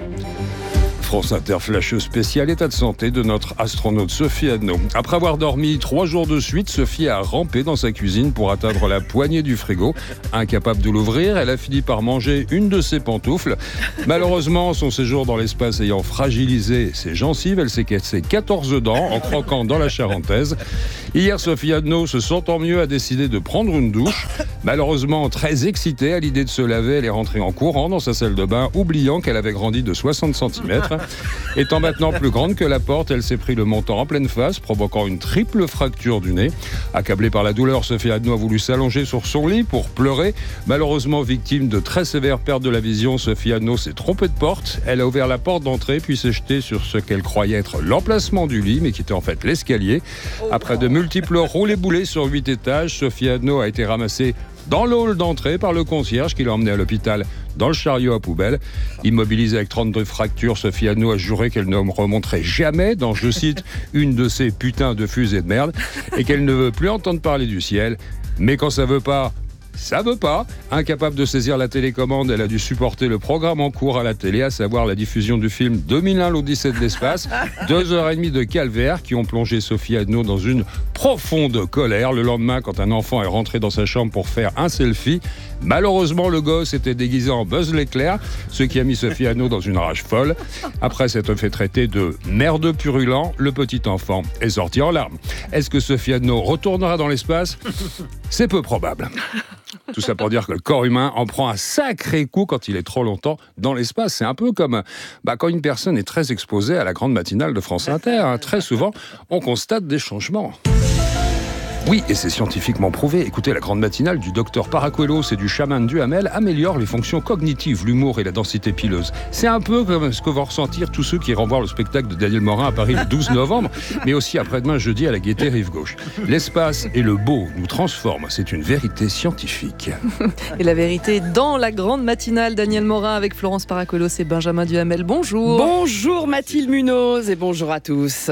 France Inter Flash spécial état de santé de notre astronaute Sophie Adnoult. Après avoir dormi 3 jours de suite, Sophie a rampé dans sa cuisine pour atteindre la poignée du frigo. Incapable de l'ouvrir, elle a fini par manger une de ses pantoufles. Malheureusement, son séjour dans l'espace ayant fragilisé ses gencives, elle s'est cassée 14 dents en croquant dans la charentaise. Hier, Sophie Adnoult, se sentant mieux, a décidé de prendre une douche. Malheureusement, très excitée à l'idée de se laver, elle est rentrée en courant dans sa salle de bain, oubliant qu'elle avait grandi de 60 cm. Étant maintenant plus grande que la porte, elle s'est pris le menton en pleine face, provoquant une triple fracture du nez. Accablée par la douleur, Sophie Adnoult a voulu s'allonger sur son lit pour pleurer. Malheureusement, victime de très sévères pertes de la vision, Sophie Adnoult s'est trompée de porte. Elle a ouvert la porte d'entrée, puis s'est jetée sur ce qu'elle croyait être l'emplacement du lit, mais qui était en fait l'escalier. Après de multiples roulés-boulés sur 8 étages, Sophie Adnoult a été ramassée dans le hall d'entrée par le concierge qui l'a emmenée à l'hôpital dans le chariot à poubelle. Immobilisée avec 32 fractures, Sophie Adnoult a juré qu'elle ne remonterait jamais dans, je cite, une de ces putains de fusées de merde et qu'elle ne veut plus entendre parler du ciel. Mais quand ça veut pas, ça veut pas. Incapable de saisir la télécommande, elle a dû supporter le programme en cours à la télé, à savoir la diffusion du film 2001, l'Odyssée de l'espace. 2h30 de calvaire qui ont plongé Sophie Adnoult dans une profonde colère. Le lendemain, quand un enfant est rentré dans sa chambre pour faire un selfie, malheureusement, le gosse était déguisé en Buzz l'éclair, ce qui a mis Sophie Adnoult dans une rage folle. Après s'être fait traiter de merde purulent, le petit enfant est sorti en larmes. Est-ce que Sophie Adnoult retournera dans l'espace ? C'est peu probable. Tout ça pour dire que le corps humain en prend un sacré coup quand il est trop longtemps dans l'espace. C'est un peu comme quand une personne est très exposée à la grande matinale de France Inter. Très souvent, on constate des changements. Oui, et c'est scientifiquement prouvé. Écoutez, la grande matinale du docteur Paracuelos et du chaman Duhamel améliore les fonctions cognitives, l'humour et la densité pileuse. C'est un peu comme ce que vont ressentir tous ceux qui iront voir le spectacle de Daniel Morin à Paris le 12 novembre, mais aussi après-demain jeudi à la Gaîté Rive-Gauche. L'espace et le beau nous transforment. C'est une vérité scientifique. Et la vérité dans la grande matinale, Daniel Morin avec Florence Paracuelos et Benjamin Duhamel. Bonjour. Bonjour Mathilde Munoz et bonjour à tous.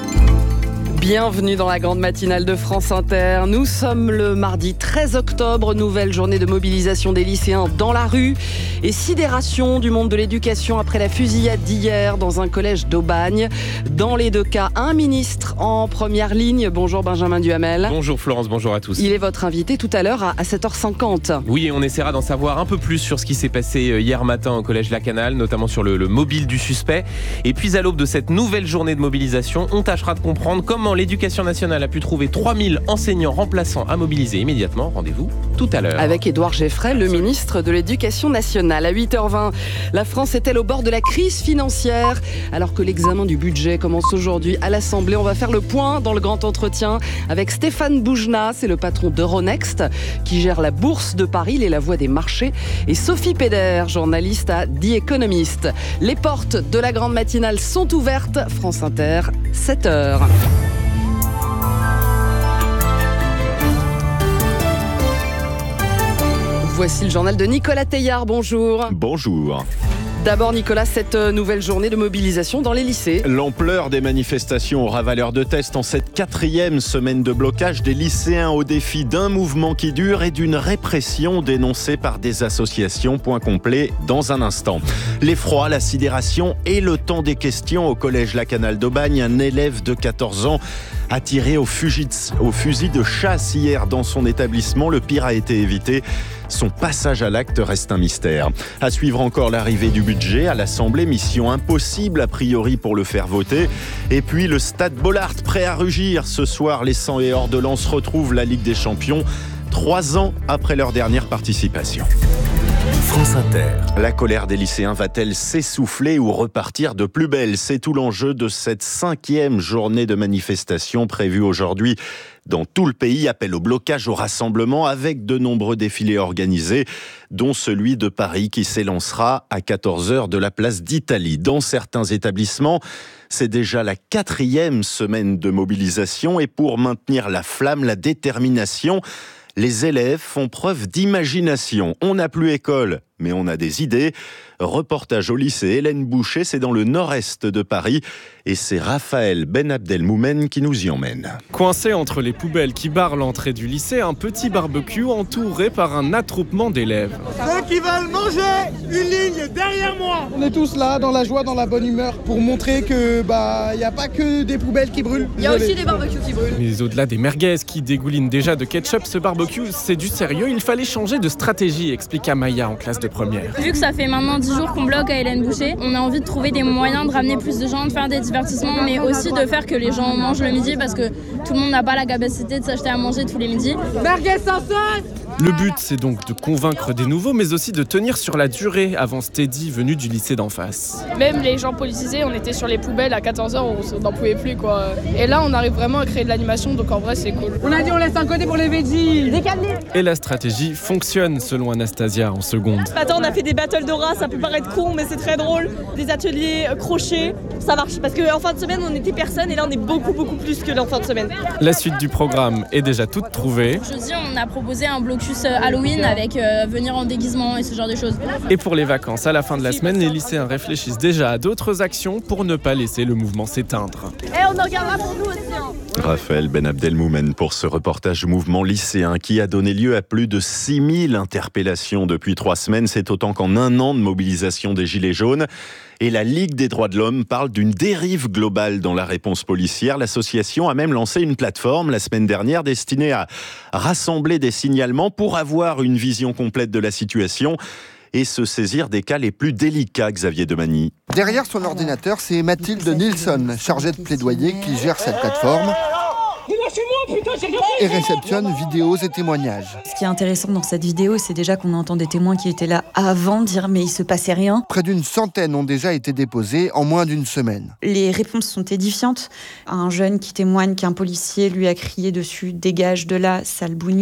Bienvenue dans la grande matinale de France Inter. Nous sommes le mardi 13 octobre, nouvelle journée de mobilisation des lycéens dans la rue et sidération du monde de l'éducation après la fusillade d'hier dans un collège d'Aubagne. Dans les deux cas, un ministre en première ligne. Bonjour Benjamin Duhamel. Bonjour Florence, bonjour à tous. Il est votre invité tout à l'heure à 7h50. Oui, et on essaiera d'en savoir un peu plus sur ce qui s'est passé hier matin au collège Lacanal, notamment sur le mobile du suspect. Et puis à l'aube de cette nouvelle journée de mobilisation, on tâchera de comprendre comment l'Éducation nationale a pu trouver 3000 enseignants remplaçants à mobiliser immédiatement. Rendez-vous tout à l'heure. Avec Édouard Geffray, le ministre de l'Éducation nationale. À 8h20, la France est-elle au bord de la crise financière ? Alors que l'examen du budget commence aujourd'hui à l'Assemblée, on va faire le point dans le grand entretien avec Stéphane Boujna, c'est le patron d'Euronext, qui gère la bourse de Paris, les La Voix des marchés, et Sophie Péder, journaliste à The Economist. Les portes de la grande matinale sont ouvertes. France Inter, 7h. Voici le journal de Nicolas Teillard, bonjour. Bonjour. D'abord Nicolas, cette nouvelle journée de mobilisation dans les lycées. L'ampleur des manifestations aura valeur de test en cette 4e semaine de blocage des lycéens au défi d'un mouvement qui dure et d'une répression dénoncée par des associations. Point complet dans un instant. L'effroi, la sidération et le temps des questions au collège Lacanal d'Aubagne. Un élève de 14 ans a tiré au fusil de chasse hier dans son établissement. Le pire a été évité. Son passage à l'acte reste un mystère. À suivre encore l'arrivée du budget à l'Assemblée. Mission impossible a priori pour le faire voter. Et puis le Stade Bollaert prêt à rugir. Ce soir, les 100 et hors de Lens retrouvent la Ligue des Champions. 3 ans après leur dernière participation. France Inter. La colère des lycéens va-t-elle s'essouffler ou repartir de plus belle ? C'est tout l'enjeu de cette 5e journée de manifestation prévue aujourd'hui Dans tout le pays, appel au blocage, au rassemblement, avec de nombreux défilés organisés, dont celui de Paris qui s'élancera à 14h de la place d'Italie. Dans certains établissements, c'est déjà la 4e semaine de mobilisation et pour maintenir la flamme, la détermination, les élèves font preuve d'imagination. On n'a plus école, mais on a des idées. Reportage au lycée Hélène Boucher, c'est dans le nord-est de Paris. Et c'est Raphaël Ben Abdelmoumen qui nous y emmène. Coincé entre les poubelles qui barrent l'entrée du lycée, un petit barbecue entouré par un attroupement d'élèves. Ceux qui veulent manger, une ligne derrière moi. On est tous là, dans la joie, dans la bonne humeur, pour montrer que il n'y a pas que des poubelles qui brûlent. Il y a aussi des barbecues qui brûlent. Mais au-delà des merguez qui dégoulinent déjà de ketchup, ce barbecue, c'est du sérieux. Il fallait changer de stratégie, explique Amaya en classe de première. Vu que ça fait maintenant 10 jours qu'on bloque à Hélène Boucher, on a envie de trouver des moyens de ramener plus de gens, de faire des divertissements, mais aussi de faire que les gens mangent le midi parce que tout le monde n'a pas la capacité de s'acheter à manger tous les midis. Merguez sans sauce. Le but, c'est donc de convaincre des nouveaux, mais aussi de tenir sur la durée, avance Teddy, venu du lycée d'en face. Même les gens politisés, on était sur les poubelles à 14h, on n'en pouvait plus quoi. Et là, on arrive vraiment à créer de l'animation, donc en vrai, c'est cool. On a dit on laisse un côté pour les veggies. Et la stratégie fonctionne, selon Anastasia, en seconde. Attends, on a fait des battles d'aura, ça peut paraître con, mais c'est très drôle. Des ateliers crochets, ça marche. Parce qu'en fin de semaine, on était personne, et là, on est beaucoup plus que en fin de semaine. La suite du programme est déjà toute trouvée. Jeudi, on a proposé un blocus Halloween avec venir en déguisement et ce genre de choses. Et pour les vacances, à la fin de la semaine, les lycéens réfléchissent déjà à d'autres actions pour ne pas laisser le mouvement s'éteindre. On en regardera pour nous aussi. Raphaël Ben Abdelmoumen pour ce reportage mouvement lycéen qui a donné lieu à plus de 6000 interpellations depuis 3 semaines. C'est autant qu'en un an de mobilisation des Gilets jaunes. Et la Ligue des droits de l'homme parle d'une dérive globale dans la réponse policière. L'association a même lancé une plateforme la semaine dernière destinée à rassembler des signalements pour avoir une vision complète de la situation et se saisir des cas les plus délicats, Xavier Demagny. Derrière son ordinateur, c'est Mathilde Nilsson, chargée de plaidoyer, qui gère cette plateforme et réceptionne vidéos et témoignages. Ce qui est intéressant dans cette vidéo, c'est déjà qu'on entend des témoins qui étaient là avant dire mais il se passait rien. Près d'une centaine ont déjà été déposés en moins d'une semaine. Les réponses sont édifiantes. Un jeune qui témoigne qu'un policier lui a crié dessus « Dégage de là, sale bougnoule ».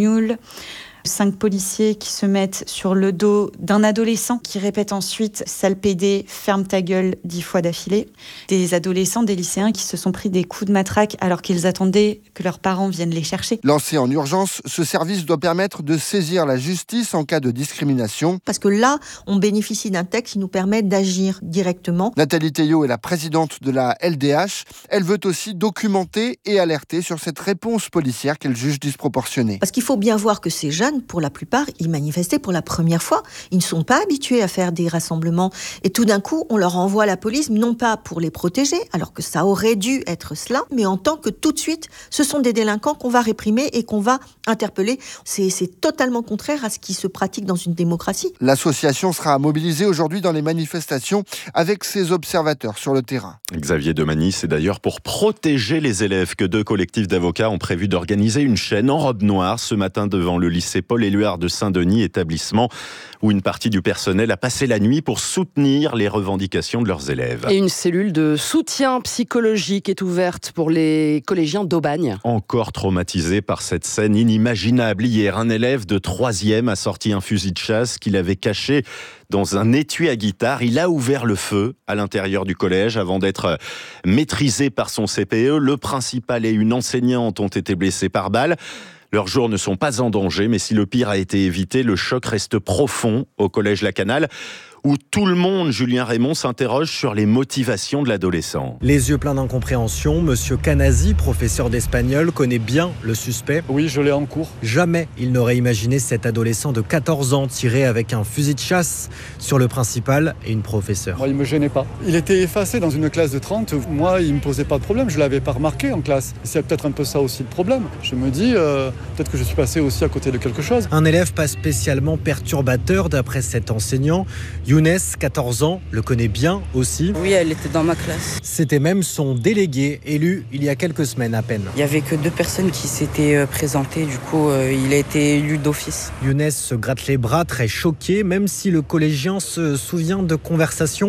5 policiers qui se mettent sur le dos d'un adolescent qui répète ensuite « Sale pédé, ferme ta gueule 10 fois d'affilée ». Des adolescents, des lycéens qui se sont pris des coups de matraque alors qu'ils attendaient que leurs parents viennent les chercher. Lancé en urgence, ce service doit permettre de saisir la justice en cas de discrimination. Parce que là, on bénéficie d'un texte qui nous permet d'agir directement. Nathalie Théiot est la présidente de la LDH. Elle veut aussi documenter et alerter sur cette réponse policière qu'elle juge disproportionnée. Parce qu'il faut bien voir que ces jeunes, pour la plupart, ils manifestaient pour la première fois. Ils ne sont pas habitués à faire des rassemblements. Et tout d'un coup, on leur envoie la police, non pas pour les protéger, alors que ça aurait dû être cela, mais en tant que tout de suite, ce sont des délinquants qu'on va réprimer et qu'on va interpeller. C'est totalement contraire à ce qui se pratique dans une démocratie. L'association sera mobilisée aujourd'hui dans les manifestations avec ses observateurs sur le terrain. Xavier Demagny, c'est d'ailleurs pour protéger les élèves que 2 collectifs d'avocats ont prévu d'organiser une chaîne en robe noire ce matin devant le lycée Paul-Éluard de Saint-Denis, établissement où une partie du personnel a passé la nuit pour soutenir les revendications de leurs élèves. Et une cellule de soutien psychologique est ouverte pour les collégiens d'Aubagne. Encore traumatisé par cette scène inimaginable. Hier, un élève de 3e a sorti un fusil de chasse qu'il avait caché dans un étui à guitare. Il a ouvert le feu à l'intérieur du collège avant d'être maîtrisé par son CPE. Le principal et une enseignante ont été blessés par balle. Leurs jours ne sont pas en danger, mais si le pire a été évité, le choc reste profond au collège Lacanal, où tout le monde, Julien Raymond, s'interroge sur les motivations de l'adolescent. Les yeux pleins d'incompréhension, Monsieur Canasi, professeur d'espagnol, connaît bien le suspect. Oui, je l'ai en cours. Jamais il n'aurait imaginé cet adolescent de 14 ans tirer avec un fusil de chasse sur le principal et une professeure. Moi, il me gênait pas. Il était effacé dans une classe de 30. Moi, il me posait pas de problème. Je l'avais pas remarqué en classe. C'est peut-être un peu ça aussi le problème. Je me dis, peut-être que je suis passé aussi à côté de quelque chose. Un élève pas spécialement perturbateur d'après cet enseignant. Younes, 14 ans, le connaît bien aussi. Oui, elle était dans ma classe. C'était même son délégué, élu il y a quelques semaines à peine. Il n'y avait que 2 personnes qui s'étaient présentées, du coup, il a été élu d'office. Younes se gratte les bras, très choqué, même si le collégien se souvient de conversations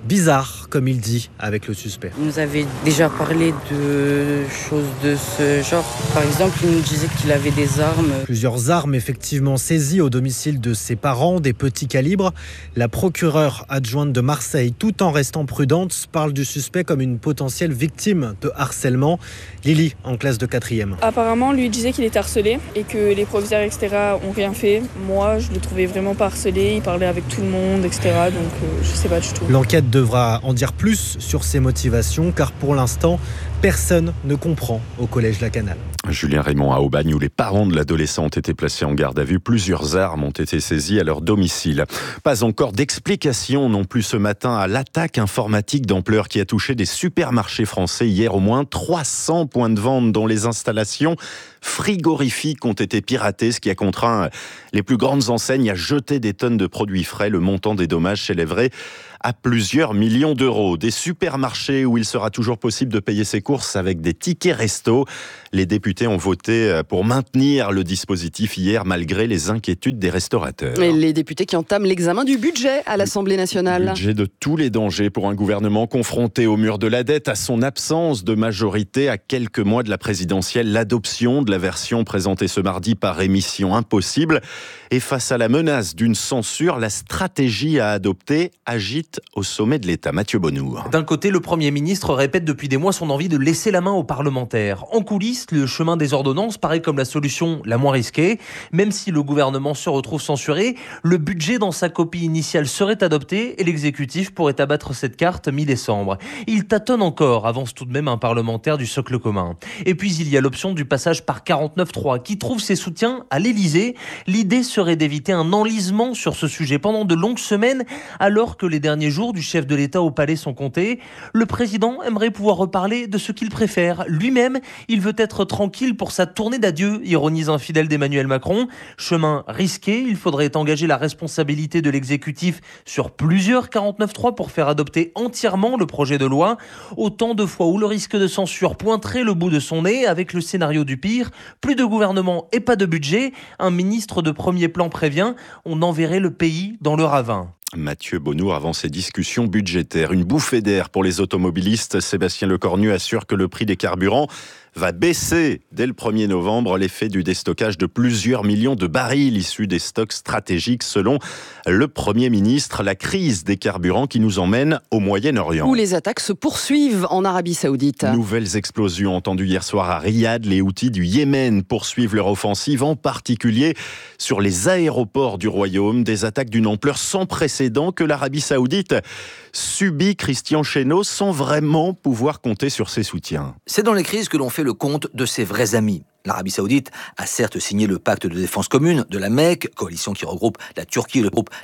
bizarre, comme il dit, avec le suspect. Il nous avait déjà parlé de choses de ce genre. Par exemple, il nous disait qu'il avait des armes. Plusieurs armes effectivement saisies au domicile de ses parents, des petits calibres. La procureure adjointe de Marseille, tout en restant prudente, parle du suspect comme une potentielle victime de harcèlement. Lily, en classe de 4e. Apparemment, lui disait qu'il était harcelé et que les professeurs, etc. ont rien fait. Moi, je le trouvais vraiment pas harcelé. Il parlait avec tout le monde, etc. Donc, je sais pas du tout. L'enquête devra en dire plus sur ses motivations, car pour l'instant, personne ne comprend au collège Lacanal. Julien Raymond à Aubagne, où les parents de l'adolescent ont été placés en garde à vue. Plusieurs armes ont été saisies à leur domicile. Pas encore d'explication non plus ce matin à l'attaque informatique d'ampleur qui a touché des supermarchés français hier. Au moins 300 points de vente dont les installations frigorifiques ont été piratées, ce qui a contraint les plus grandes enseignes à jeter des tonnes de produits frais. Le montant des dommages s'élèverait à plusieurs millions d'euros. Des supermarchés où il sera toujours possible de payer ses courses avec des tickets resto. Les députés ont voté pour maintenir le dispositif hier malgré les inquiétudes des restaurateurs. Et les députés qui entament l'examen du budget à l'Assemblée nationale. Budget de tous les dangers pour un gouvernement confronté au mur de la dette, à son absence de majorité à quelques mois de la présidentielle. L'adoption de la version présentée ce mardi paraît mission impossible. Et face à la menace d'une censure, la stratégie à adopter agite au sommet de l'État. Mathieu Bonnour. D'un côté, le Premier ministre répète depuis des mois son envie de laisser la main aux parlementaires. En coulisses, le chemin des ordonnances paraît comme la solution la moins risquée. Même si le gouvernement se retrouve censuré, le budget dans sa copie initiale serait adopté et l'exécutif pourrait abattre cette carte mi-décembre. Il tâtonne encore, avance tout de même un parlementaire du socle commun. Et puis il y a l'option du passage par 49.3 qui trouve ses soutiens à l'Élysée. L'idée serait d'éviter un enlisement sur ce sujet pendant de longues semaines, alors que les derniers jours du chef de l'État au palais sont comptés. Le président aimerait pouvoir reparler de ce qu'il préfère. Lui-même, il veut être tranquille pour sa tournée d'adieu, ironise un fidèle d'Emmanuel Macron. Chemin risqué, il faudrait engager la responsabilité de l'exécutif sur plusieurs 49.3 pour faire adopter entièrement le projet de loi. Autant de fois où le risque de censure pointerait le bout de son nez avec le scénario du pire. Plus de gouvernement et pas de budget. Un ministre de premier plan prévient, on enverrait le pays dans le ravin. Mathieu Bonnour avant ces discussions budgétaires. Une bouffée d'air pour les automobilistes. Sébastien Lecornu assure que le prix des carburants va baisser dès le 1er novembre, l'effet du déstockage de plusieurs millions de barils issus des stocks stratégiques selon le Premier ministre. La crise des carburants qui nous emmène au Moyen-Orient. Où les attaques se poursuivent en Arabie Saoudite. Nouvelles explosions entendues hier soir à Riyad. Les Houthis du Yémen poursuivent leur offensive, en particulier sur les aéroports du royaume. Des attaques d'une ampleur sans précédent que l'Arabie Saoudite subit, Christian Chesneau, sans vraiment pouvoir compter sur ses soutiens. C'est dans les crises que l'on fait le compte de ses vrais amis. L'Arabie Saoudite a certes signé le pacte de défense commune de la Mecque, coalition qui regroupe la Turquie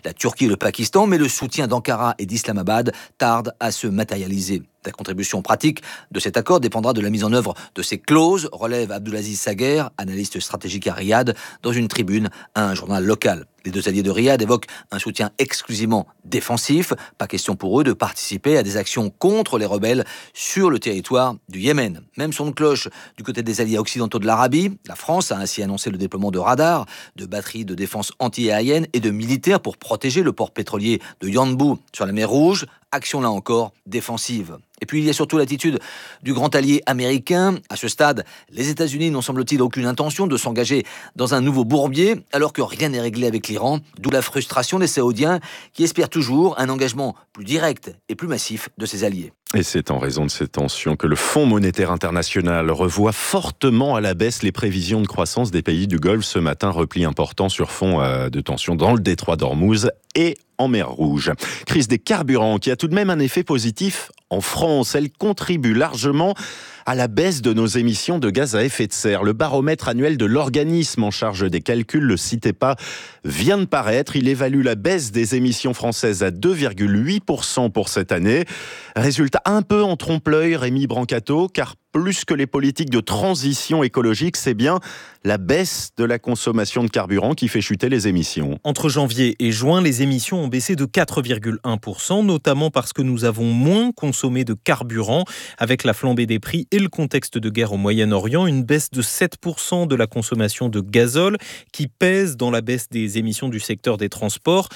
et le Pakistan, mais le soutien d'Ankara et d'Islamabad tarde à se matérialiser. La contribution pratique de cet accord dépendra de la mise en œuvre de ces clauses, relève Abdulaziz Saguer, analyste stratégique à Riyad, dans une tribune à un journal local. Les deux alliés de Riyad évoquent un soutien exclusivement défensif. Pas question pour eux de participer à des actions contre les rebelles sur le territoire du Yémen. Même son de cloche du côté des alliés occidentaux de l'Arabie. La France a ainsi annoncé le déploiement de radars, de batteries de défense anti-aérienne et de militaires pour protéger le port pétrolier de Yanbu sur la mer Rouge. Action là encore défensive. Et puis il y a surtout l'attitude du grand allié américain. À ce stade, les États-Unis n'ont semble-t-il aucune intention de s'engager dans un nouveau bourbier, alors que rien n'est réglé avec l'Iran, d'où la frustration des Saoudiens qui espèrent toujours un engagement plus direct et plus massif de ses alliés. Et c'est en raison de ces tensions que le Fonds monétaire international revoit fortement à la baisse les prévisions de croissance des pays du Golfe ce matin. Repli important sur fond de tensions dans le détroit d'Ormuz et en mer Rouge. Crise des carburants qui a tout de même un effet positif en France. Elle contribue largement à la baisse de nos émissions de gaz à effet de serre. Le baromètre annuel de l'organisme en charge des calculs, le CITEPA, vient de paraître. Il évalue la baisse des émissions françaises à 2,8% pour cette année. Résultat un peu en trompe-l'œil, Rémi Brancato, car plus que les politiques de transition écologique, c'est bien la baisse de la consommation de carburant qui fait chuter les émissions. Entre janvier et juin, les émissions ont baissé de 4,1%, notamment parce que nous avons moins consommé de carburant. Avec la flambée des prix et le contexte de guerre au Moyen-Orient, une baisse de 7% de la consommation de gazole qui pèse dans la baisse des émissions du secteur des transports,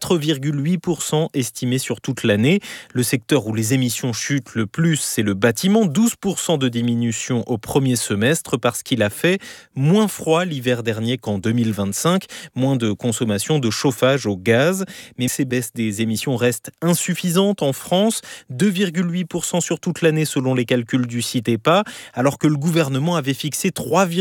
4,8% estimé sur toute l'année. Le secteur où les émissions chutent le plus, c'est le bâtiment, 12% de diminution au premier semestre parce qu'il a fait moins froid l'hiver dernier qu'en 2025, moins de consommation de chauffage au gaz. Mais ces baisses des émissions restent insuffisantes en France, 2,8% sur toute l'année selon les calculs du CITEPA, alors que le gouvernement avait fixé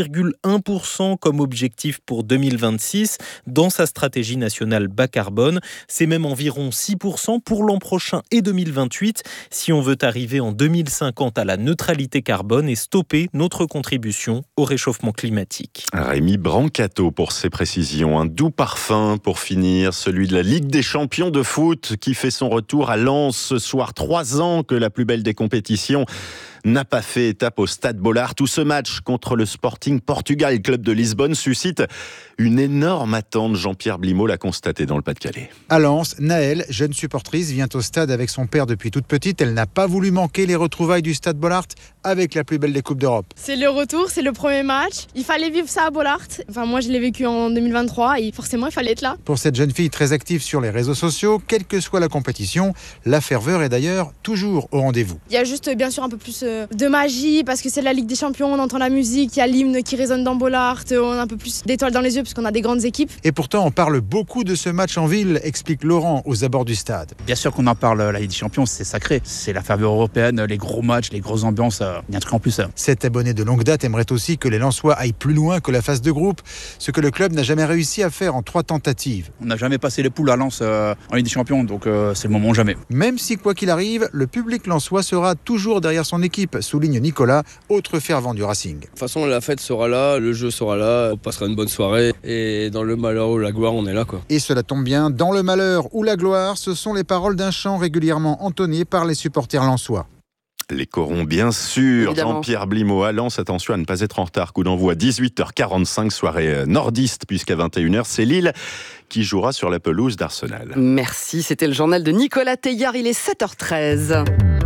3,1% comme objectif pour 2026 dans sa stratégie nationale bas carbone. C'est même environ 6% pour l'an prochain et 2028 si on veut arriver en 2050 à la neutralité carbone et stopper notre contribution au réchauffement climatique. Rémi Brancato pour ses précisions. Un doux parfum pour finir, celui de la Ligue des champions de foot qui fait son retour à Lens ce soir. 3 ans que la plus belle des compétitions n'a pas fait étape au Stade Bollaert. Tout ce match contre le Sporting Portugal, club de Lisbonne, suscite une énorme attente. Jean-Pierre Blimaud l'a constaté dans le Pas-de-Calais. À Lens, Naël, jeune supportrice, vient au stade avec son père depuis toute petite. Elle n'a pas voulu manquer les retrouvailles du Stade Bollaert avec la plus belle des Coupes d'Europe. C'est le retour, c'est le premier match. Il fallait vivre ça à Bollaert. Enfin, moi, je l'ai vécu en 2023 et forcément, il fallait être là. Pour cette jeune fille très active sur les réseaux sociaux, quelle que soit la compétition, la ferveur est d'ailleurs toujours au rendez-vous. Il y a juste, bien sûr, un peu plus de magie parce que c'est la Ligue des Champions, on entend la musique, il y a l'hymne qui résonne dans Bollaert, on a un peu plus d'étoiles dans les yeux parce qu'on a des grandes équipes. Et pourtant, on parle beaucoup de ce match en ville, explique Laurent aux abords du stade. Bien sûr qu'on en parle, la Ligue des Champions, c'est sacré. C'est la ferveur européenne, les gros matchs, les grosses ambiances, il y a un truc en plus. Cet abonné de longue date aimerait aussi que les Lensois aillent plus loin que la phase de groupe, ce que le club n'a jamais réussi à faire en 3 tentatives. On n'a jamais passé les poules à Lens en Ligue des Champions, donc c'est le moment jamais. Même si, quoi qu'il arrive, le public lensois sera toujours derrière son équipe, souligne Nicolas, autre fervent du Racing. De toute façon, la fête sera là, le jeu sera là, on passera une bonne soirée et dans le malheur ou la gloire, on est là, quoi. Et cela tombe bien, dans le malheur ou la gloire, ce sont les paroles d'un chant régulièrement entonné par les supporters lensois. Les corons, bien sûr. Évidemment. Jean-Pierre Blimaud à Lens, attention à ne pas être en retard. Coup d'envoi 18h45, soirée nordiste, puisqu'à 21h, c'est Lille qui jouera sur la pelouse d'Arsenal. Merci, c'était le journal de Nicolas Teillard, il est 7h13.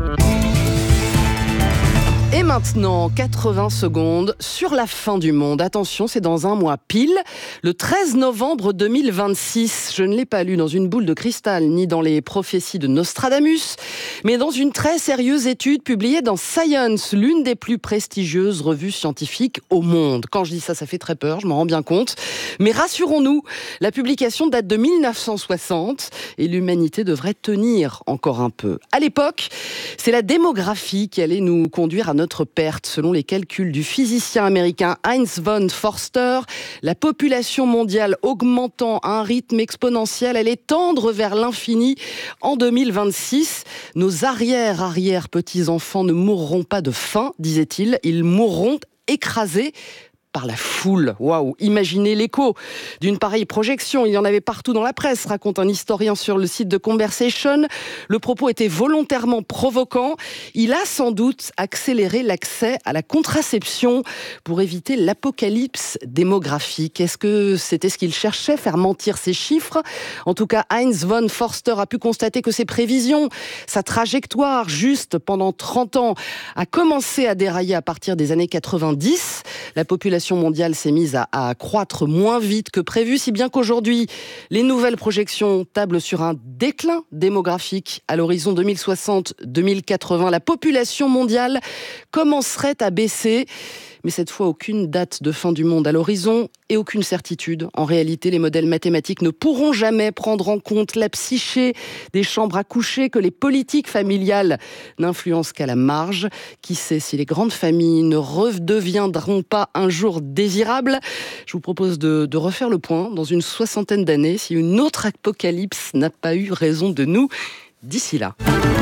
Et maintenant, 80 secondes sur la fin du monde. Attention, c'est dans un mois pile, le 13 novembre 2026. Je ne l'ai pas lu dans une boule de cristal, ni dans les prophéties de Nostradamus, mais dans une très sérieuse étude publiée dans Science, l'une des plus prestigieuses revues scientifiques au monde. Quand je dis ça, ça fait très peur, je m'en rends bien compte. Mais rassurons-nous, la publication date de 1960 et l'humanité devrait tenir encore un peu. À l'époque, c'est la démographie qui allait nous conduire à notre perte. Selon les calculs du physicien américain Heinz von Forster, la population mondiale augmentant à un rythme exponentiel, elle est tendre vers l'infini en 2026. Nos arrière-petits-enfants ne mourront pas de faim, disait-il, ils mourront écrasés par la foule. Waouh, imaginez l'écho d'une pareille projection. Il y en avait partout dans la presse, raconte un historien sur le site de Conversation. Le propos était volontairement provoquant. Il a sans doute accéléré l'accès à la contraception pour éviter l'apocalypse démographique. Est-ce que c'était ce qu'il cherchait, faire mentir ses chiffres ? En tout cas, Heinz von Forster a pu constater que ses prévisions, sa trajectoire juste pendant 30 ans, a commencé à dérailler à partir des années 90. La population mondiale s'est mise à croître moins vite que prévu, si bien qu'aujourd'hui, les nouvelles projections tablent sur un déclin démographique. À l'horizon 2060-2080, la population mondiale commencerait à baisser. Mais cette fois, aucune date de fin du monde à l'horizon et aucune certitude. En réalité, les modèles mathématiques ne pourront jamais prendre en compte la psyché des chambres à coucher que les politiques familiales n'influencent qu'à la marge. Qui sait si les grandes familles ne redeviendront pas un jour désirables ? Je vous propose de refaire le point dans une 60aine d'années si une autre apocalypse n'a pas eu raison de nous d'ici là.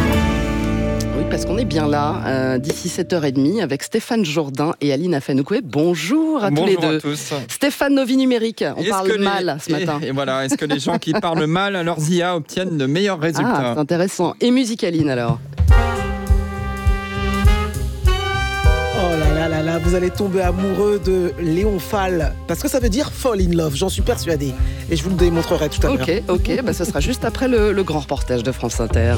Oui, parce qu'on est bien là, d'ici 7h30, avec Stéphane Jourdain et Aline Afenouké. Bonjour à tous les deux. Bonjour à tous. Stéphane, nos vies numériques, on parle mal ce matin. Et voilà, est-ce que les gens qui parlent mal à leurs IA obtiennent de meilleurs résultats ? Ah, c'est intéressant. Et musique, Aline, alors ? vous allez tomber amoureux de Léon Fall. Parce que ça veut dire fall in love, j'en suis persuadé. Et je vous le démontrerai tout à l'heure. Ok, ce sera juste après le grand reportage de France Inter.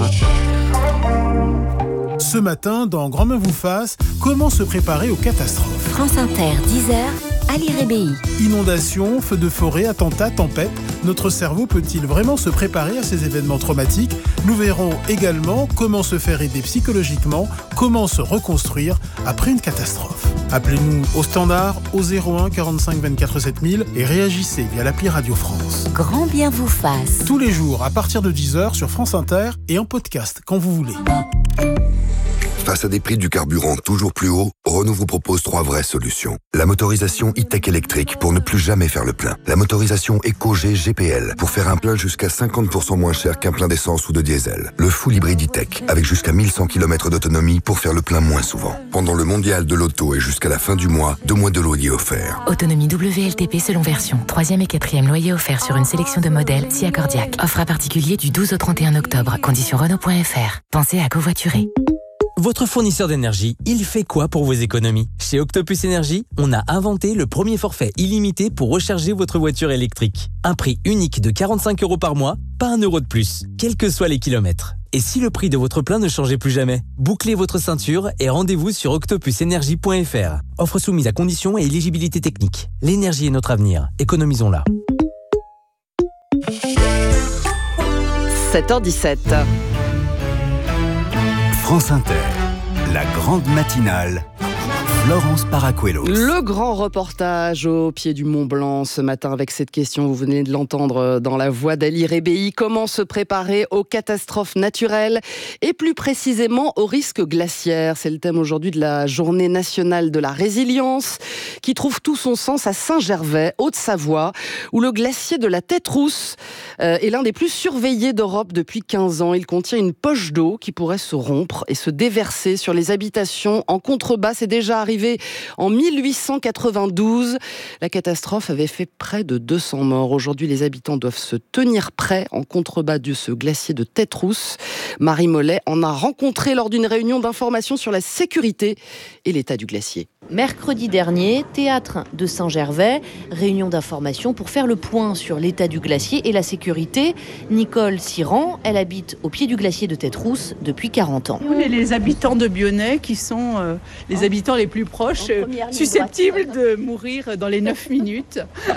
Ce matin, dans Grand Main vous fasse, comment se préparer aux catastrophes. France Inter, 10h, Ali Rébéi. Inondations, feux de forêt, attentats, tempêtes, notre cerveau peut-il vraiment se préparer à ces événements traumatiques ? Nous verrons également comment se faire aider psychologiquement, comment se reconstruire après une catastrophe. Appelez-nous au standard au 01 45 24 7000 et réagissez via l'appli Radio France. Grand bien vous fasse. Tous les jours à partir de 10h sur France Inter et en podcast quand vous voulez. Face à des prix du carburant toujours plus hauts, Renault vous propose 3 vraies solutions. La motorisation e-tech électrique pour ne plus jamais faire le plein. La motorisation EcoG GPL pour faire un plein jusqu'à 50% moins cher qu'un plein d'essence ou de diesel. Le full hybride e-tech avec jusqu'à 1100 km d'autonomie pour faire le plein moins souvent. Pendant le mondial de l'auto et jusqu'à la fin du mois, 2 mois de loyer offerts. Autonomie WLTP selon version. 3e et 4e loyer offert sur une sélection de modèles si accordiaque. Offre à particulier du 12 au 31 octobre. Conditions Renault.fr. Pensez à covoiturer. Votre fournisseur d'énergie, il fait quoi pour vos économies ? Chez Octopus Énergie, on a inventé le premier forfait illimité pour recharger votre voiture électrique. Un prix unique de 45 € par mois, pas 1 € de plus, quels que soient les kilomètres. Et si le prix de votre plein ne changeait plus jamais ? Bouclez votre ceinture et rendez-vous sur octopusenergie.fr. Offre soumise à conditions et éligibilité technique. L'énergie est notre avenir, économisons-la. 7h17. France Inter, la grande matinale, Florence Paracuelos. Le grand reportage au pied du Mont Blanc ce matin avec cette question, vous venez de l'entendre dans la voix d'Ali Rébéi. Comment se préparer aux catastrophes naturelles et plus précisément aux risques glaciaires ? C'est le thème aujourd'hui de la journée nationale de la résilience qui trouve tout son sens à Saint-Gervais, Haute-Savoie, où le glacier de la Tête-Rousse est l'un des plus surveillés d'Europe depuis 15 ans. Il contient une poche d'eau qui pourrait se rompre et se déverser sur les habitations en contrebas. C'est déjà arrivé en 1892. La catastrophe avait fait près de 200 morts. Aujourd'hui, les habitants doivent se tenir prêts en contrebas de ce glacier de Tête-Rousse. Marie Mollet en a rencontré lors d'une réunion d'information sur la sécurité et l'état du glacier. Mercredi dernier, théâtre de Saint-Gervais, réunion d'information pour faire le point sur l'état du glacier et la sécurité. Nicole Siran, elle habite au pied du glacier de Tête-Rousse depuis 40 ans. On est les habitants de Bionnet qui sont les habitants les plus proches, susceptibles de mourir dans les 9 minutes.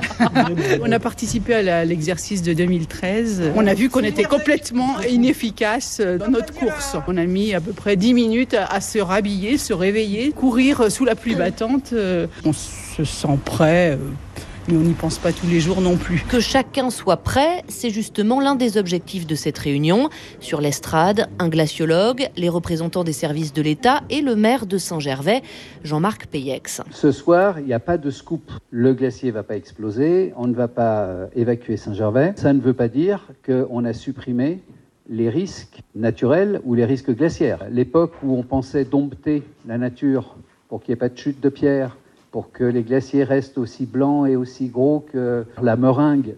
On a participé à l'exercice de 2013. On a vu qu'on était complètement inefficace dans notre course. On a mis à peu près 10 minutes à se rhabiller, se réveiller, courir sous la pluie battante. On se sent prêt, mais on n'y pense pas tous les jours non plus. Que chacun soit prêt, c'est justement l'un des objectifs de cette réunion. Sur l'estrade, un glaciologue, les représentants des services de l'État et le maire de Saint-Gervais, Jean-Marc Peyex. Ce soir, il n'y a pas de scoop. Le glacier ne va pas exploser, on ne va pas évacuer Saint-Gervais. Ça ne veut pas dire qu'on a supprimé les risques naturels ou les risques glaciaires. L'époque où on pensait dompter la nature pour qu'il n'y ait pas de chute de pierre, pour que les glaciers restent aussi blancs et aussi gros que la meringue,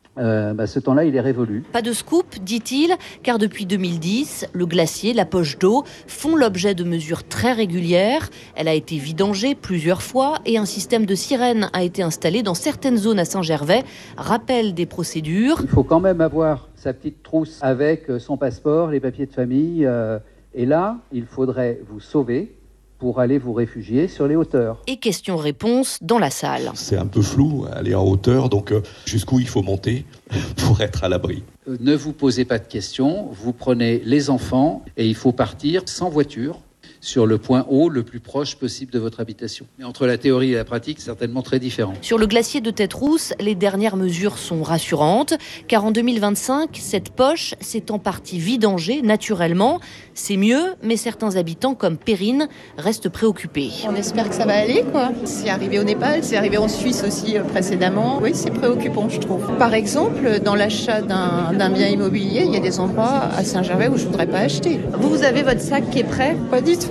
ce temps-là, il est révolu. Pas de scoop, dit-il, car depuis 2010, le glacier, la poche d'eau, font l'objet de mesures très régulières. Elle a été vidangée plusieurs fois et un système de sirène a été installé dans certaines zones à Saint-Gervais. Rappel des procédures. Il faut quand même avoir sa petite trousse avec son passeport, les papiers de famille. Et là, il faudrait vous sauver pour aller vous réfugier sur les hauteurs. Et questions-réponses dans la salle. C'est un peu flou, aller en hauteur, donc jusqu'où il faut monter pour être à l'abri. Ne vous posez pas de questions, vous prenez les enfants et il faut partir sans voiture sur le point haut le plus proche possible de votre habitation. Mais entre la théorie et la pratique, certainement très différent. Sur le glacier de Tête-Rousse, les dernières mesures sont rassurantes, car en 2025, cette poche s'est en partie vidangée naturellement. C'est mieux, mais certains habitants comme Perrine restent préoccupés. On espère que ça va aller, quoi. C'est arrivé au Népal, c'est arrivé en Suisse aussi précédemment. Oui, c'est préoccupant, je trouve. Par exemple, dans l'achat d'un bien immobilier, il y a des endroits à Saint-Gervais où je ne voudrais pas acheter. Vous avez votre sac qui est prêt ? Pas du tout.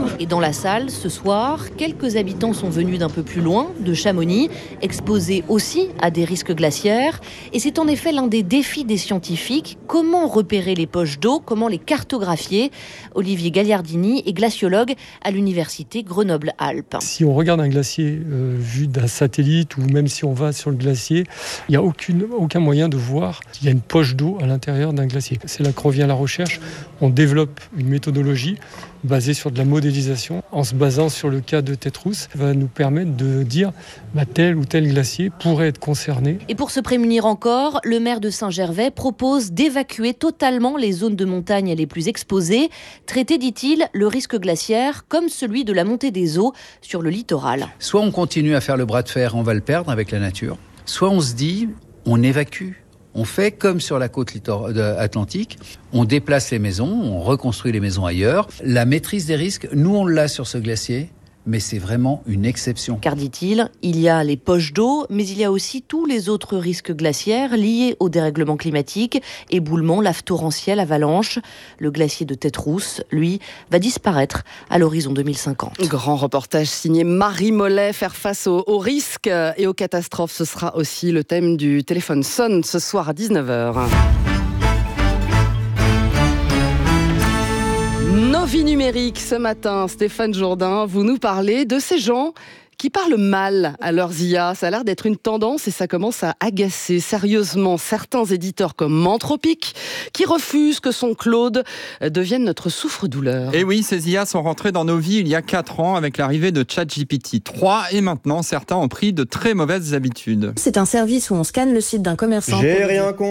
Et dans la salle, ce soir, quelques habitants sont venus d'un peu plus loin, de Chamonix, exposés aussi à des risques glaciaires. Et c'est en effet l'un des défis des scientifiques. Comment repérer les poches d'eau ? Comment les cartographier ? Olivier Gagliardini est glaciologue à l'université Grenoble-Alpes. Si on regarde un glacier vu d'un satellite ou même si on va sur le glacier, il n'y a aucun moyen de voir qu'il y a une poche d'eau à l'intérieur d'un glacier. C'est là que revient la recherche. On développe une méthodologie basée sur de la modélisation. En se basant sur le cas de Tête-Rousse, ça va nous permettre de dire tel ou tel glacier pourrait être concerné. Et pour se prémunir encore, le maire de Saint-Gervais propose d'évacuer totalement les zones de montagne les plus exposées, traiter, dit-il, le risque glaciaire comme celui de la montée des eaux sur le littoral. Soit on continue à faire le bras de fer, on va le perdre avec la nature, soit on se dit, on évacue. On fait comme sur la côte atlantique, on déplace les maisons, on reconstruit les maisons ailleurs. La maîtrise des risques, nous on l'a sur ce glacier, mais c'est vraiment une exception. Car, dit-il, il y a les poches d'eau, mais il y a aussi tous les autres risques glaciaires liés au dérèglement climatique, éboulements, laves torrentielles, avalanches. Le glacier de Tête-Rousse, lui, va disparaître à l'horizon 2050. Grand reportage signé Marie Mollet. Faire face aux risques et aux catastrophes, ce sera aussi le thème du Téléphone sonne ce soir à 19h. Nos vies numériques, ce matin, Stéphane Jourdain, vous nous parlez de ces gens qui parlent mal à leurs IA. Ça a l'air d'être une tendance et ça commence à agacer sérieusement certains éditeurs comme Mantropic qui refusent que son Claude devienne notre souffre-douleur. Et oui, ces IA sont rentrés dans nos vies il y a 4 ans avec l'arrivée de ChatGPT 3 et maintenant certains ont pris de très mauvaises habitudes. C'est un service où on scanne le site d'un commerçant. J'ai rien compris.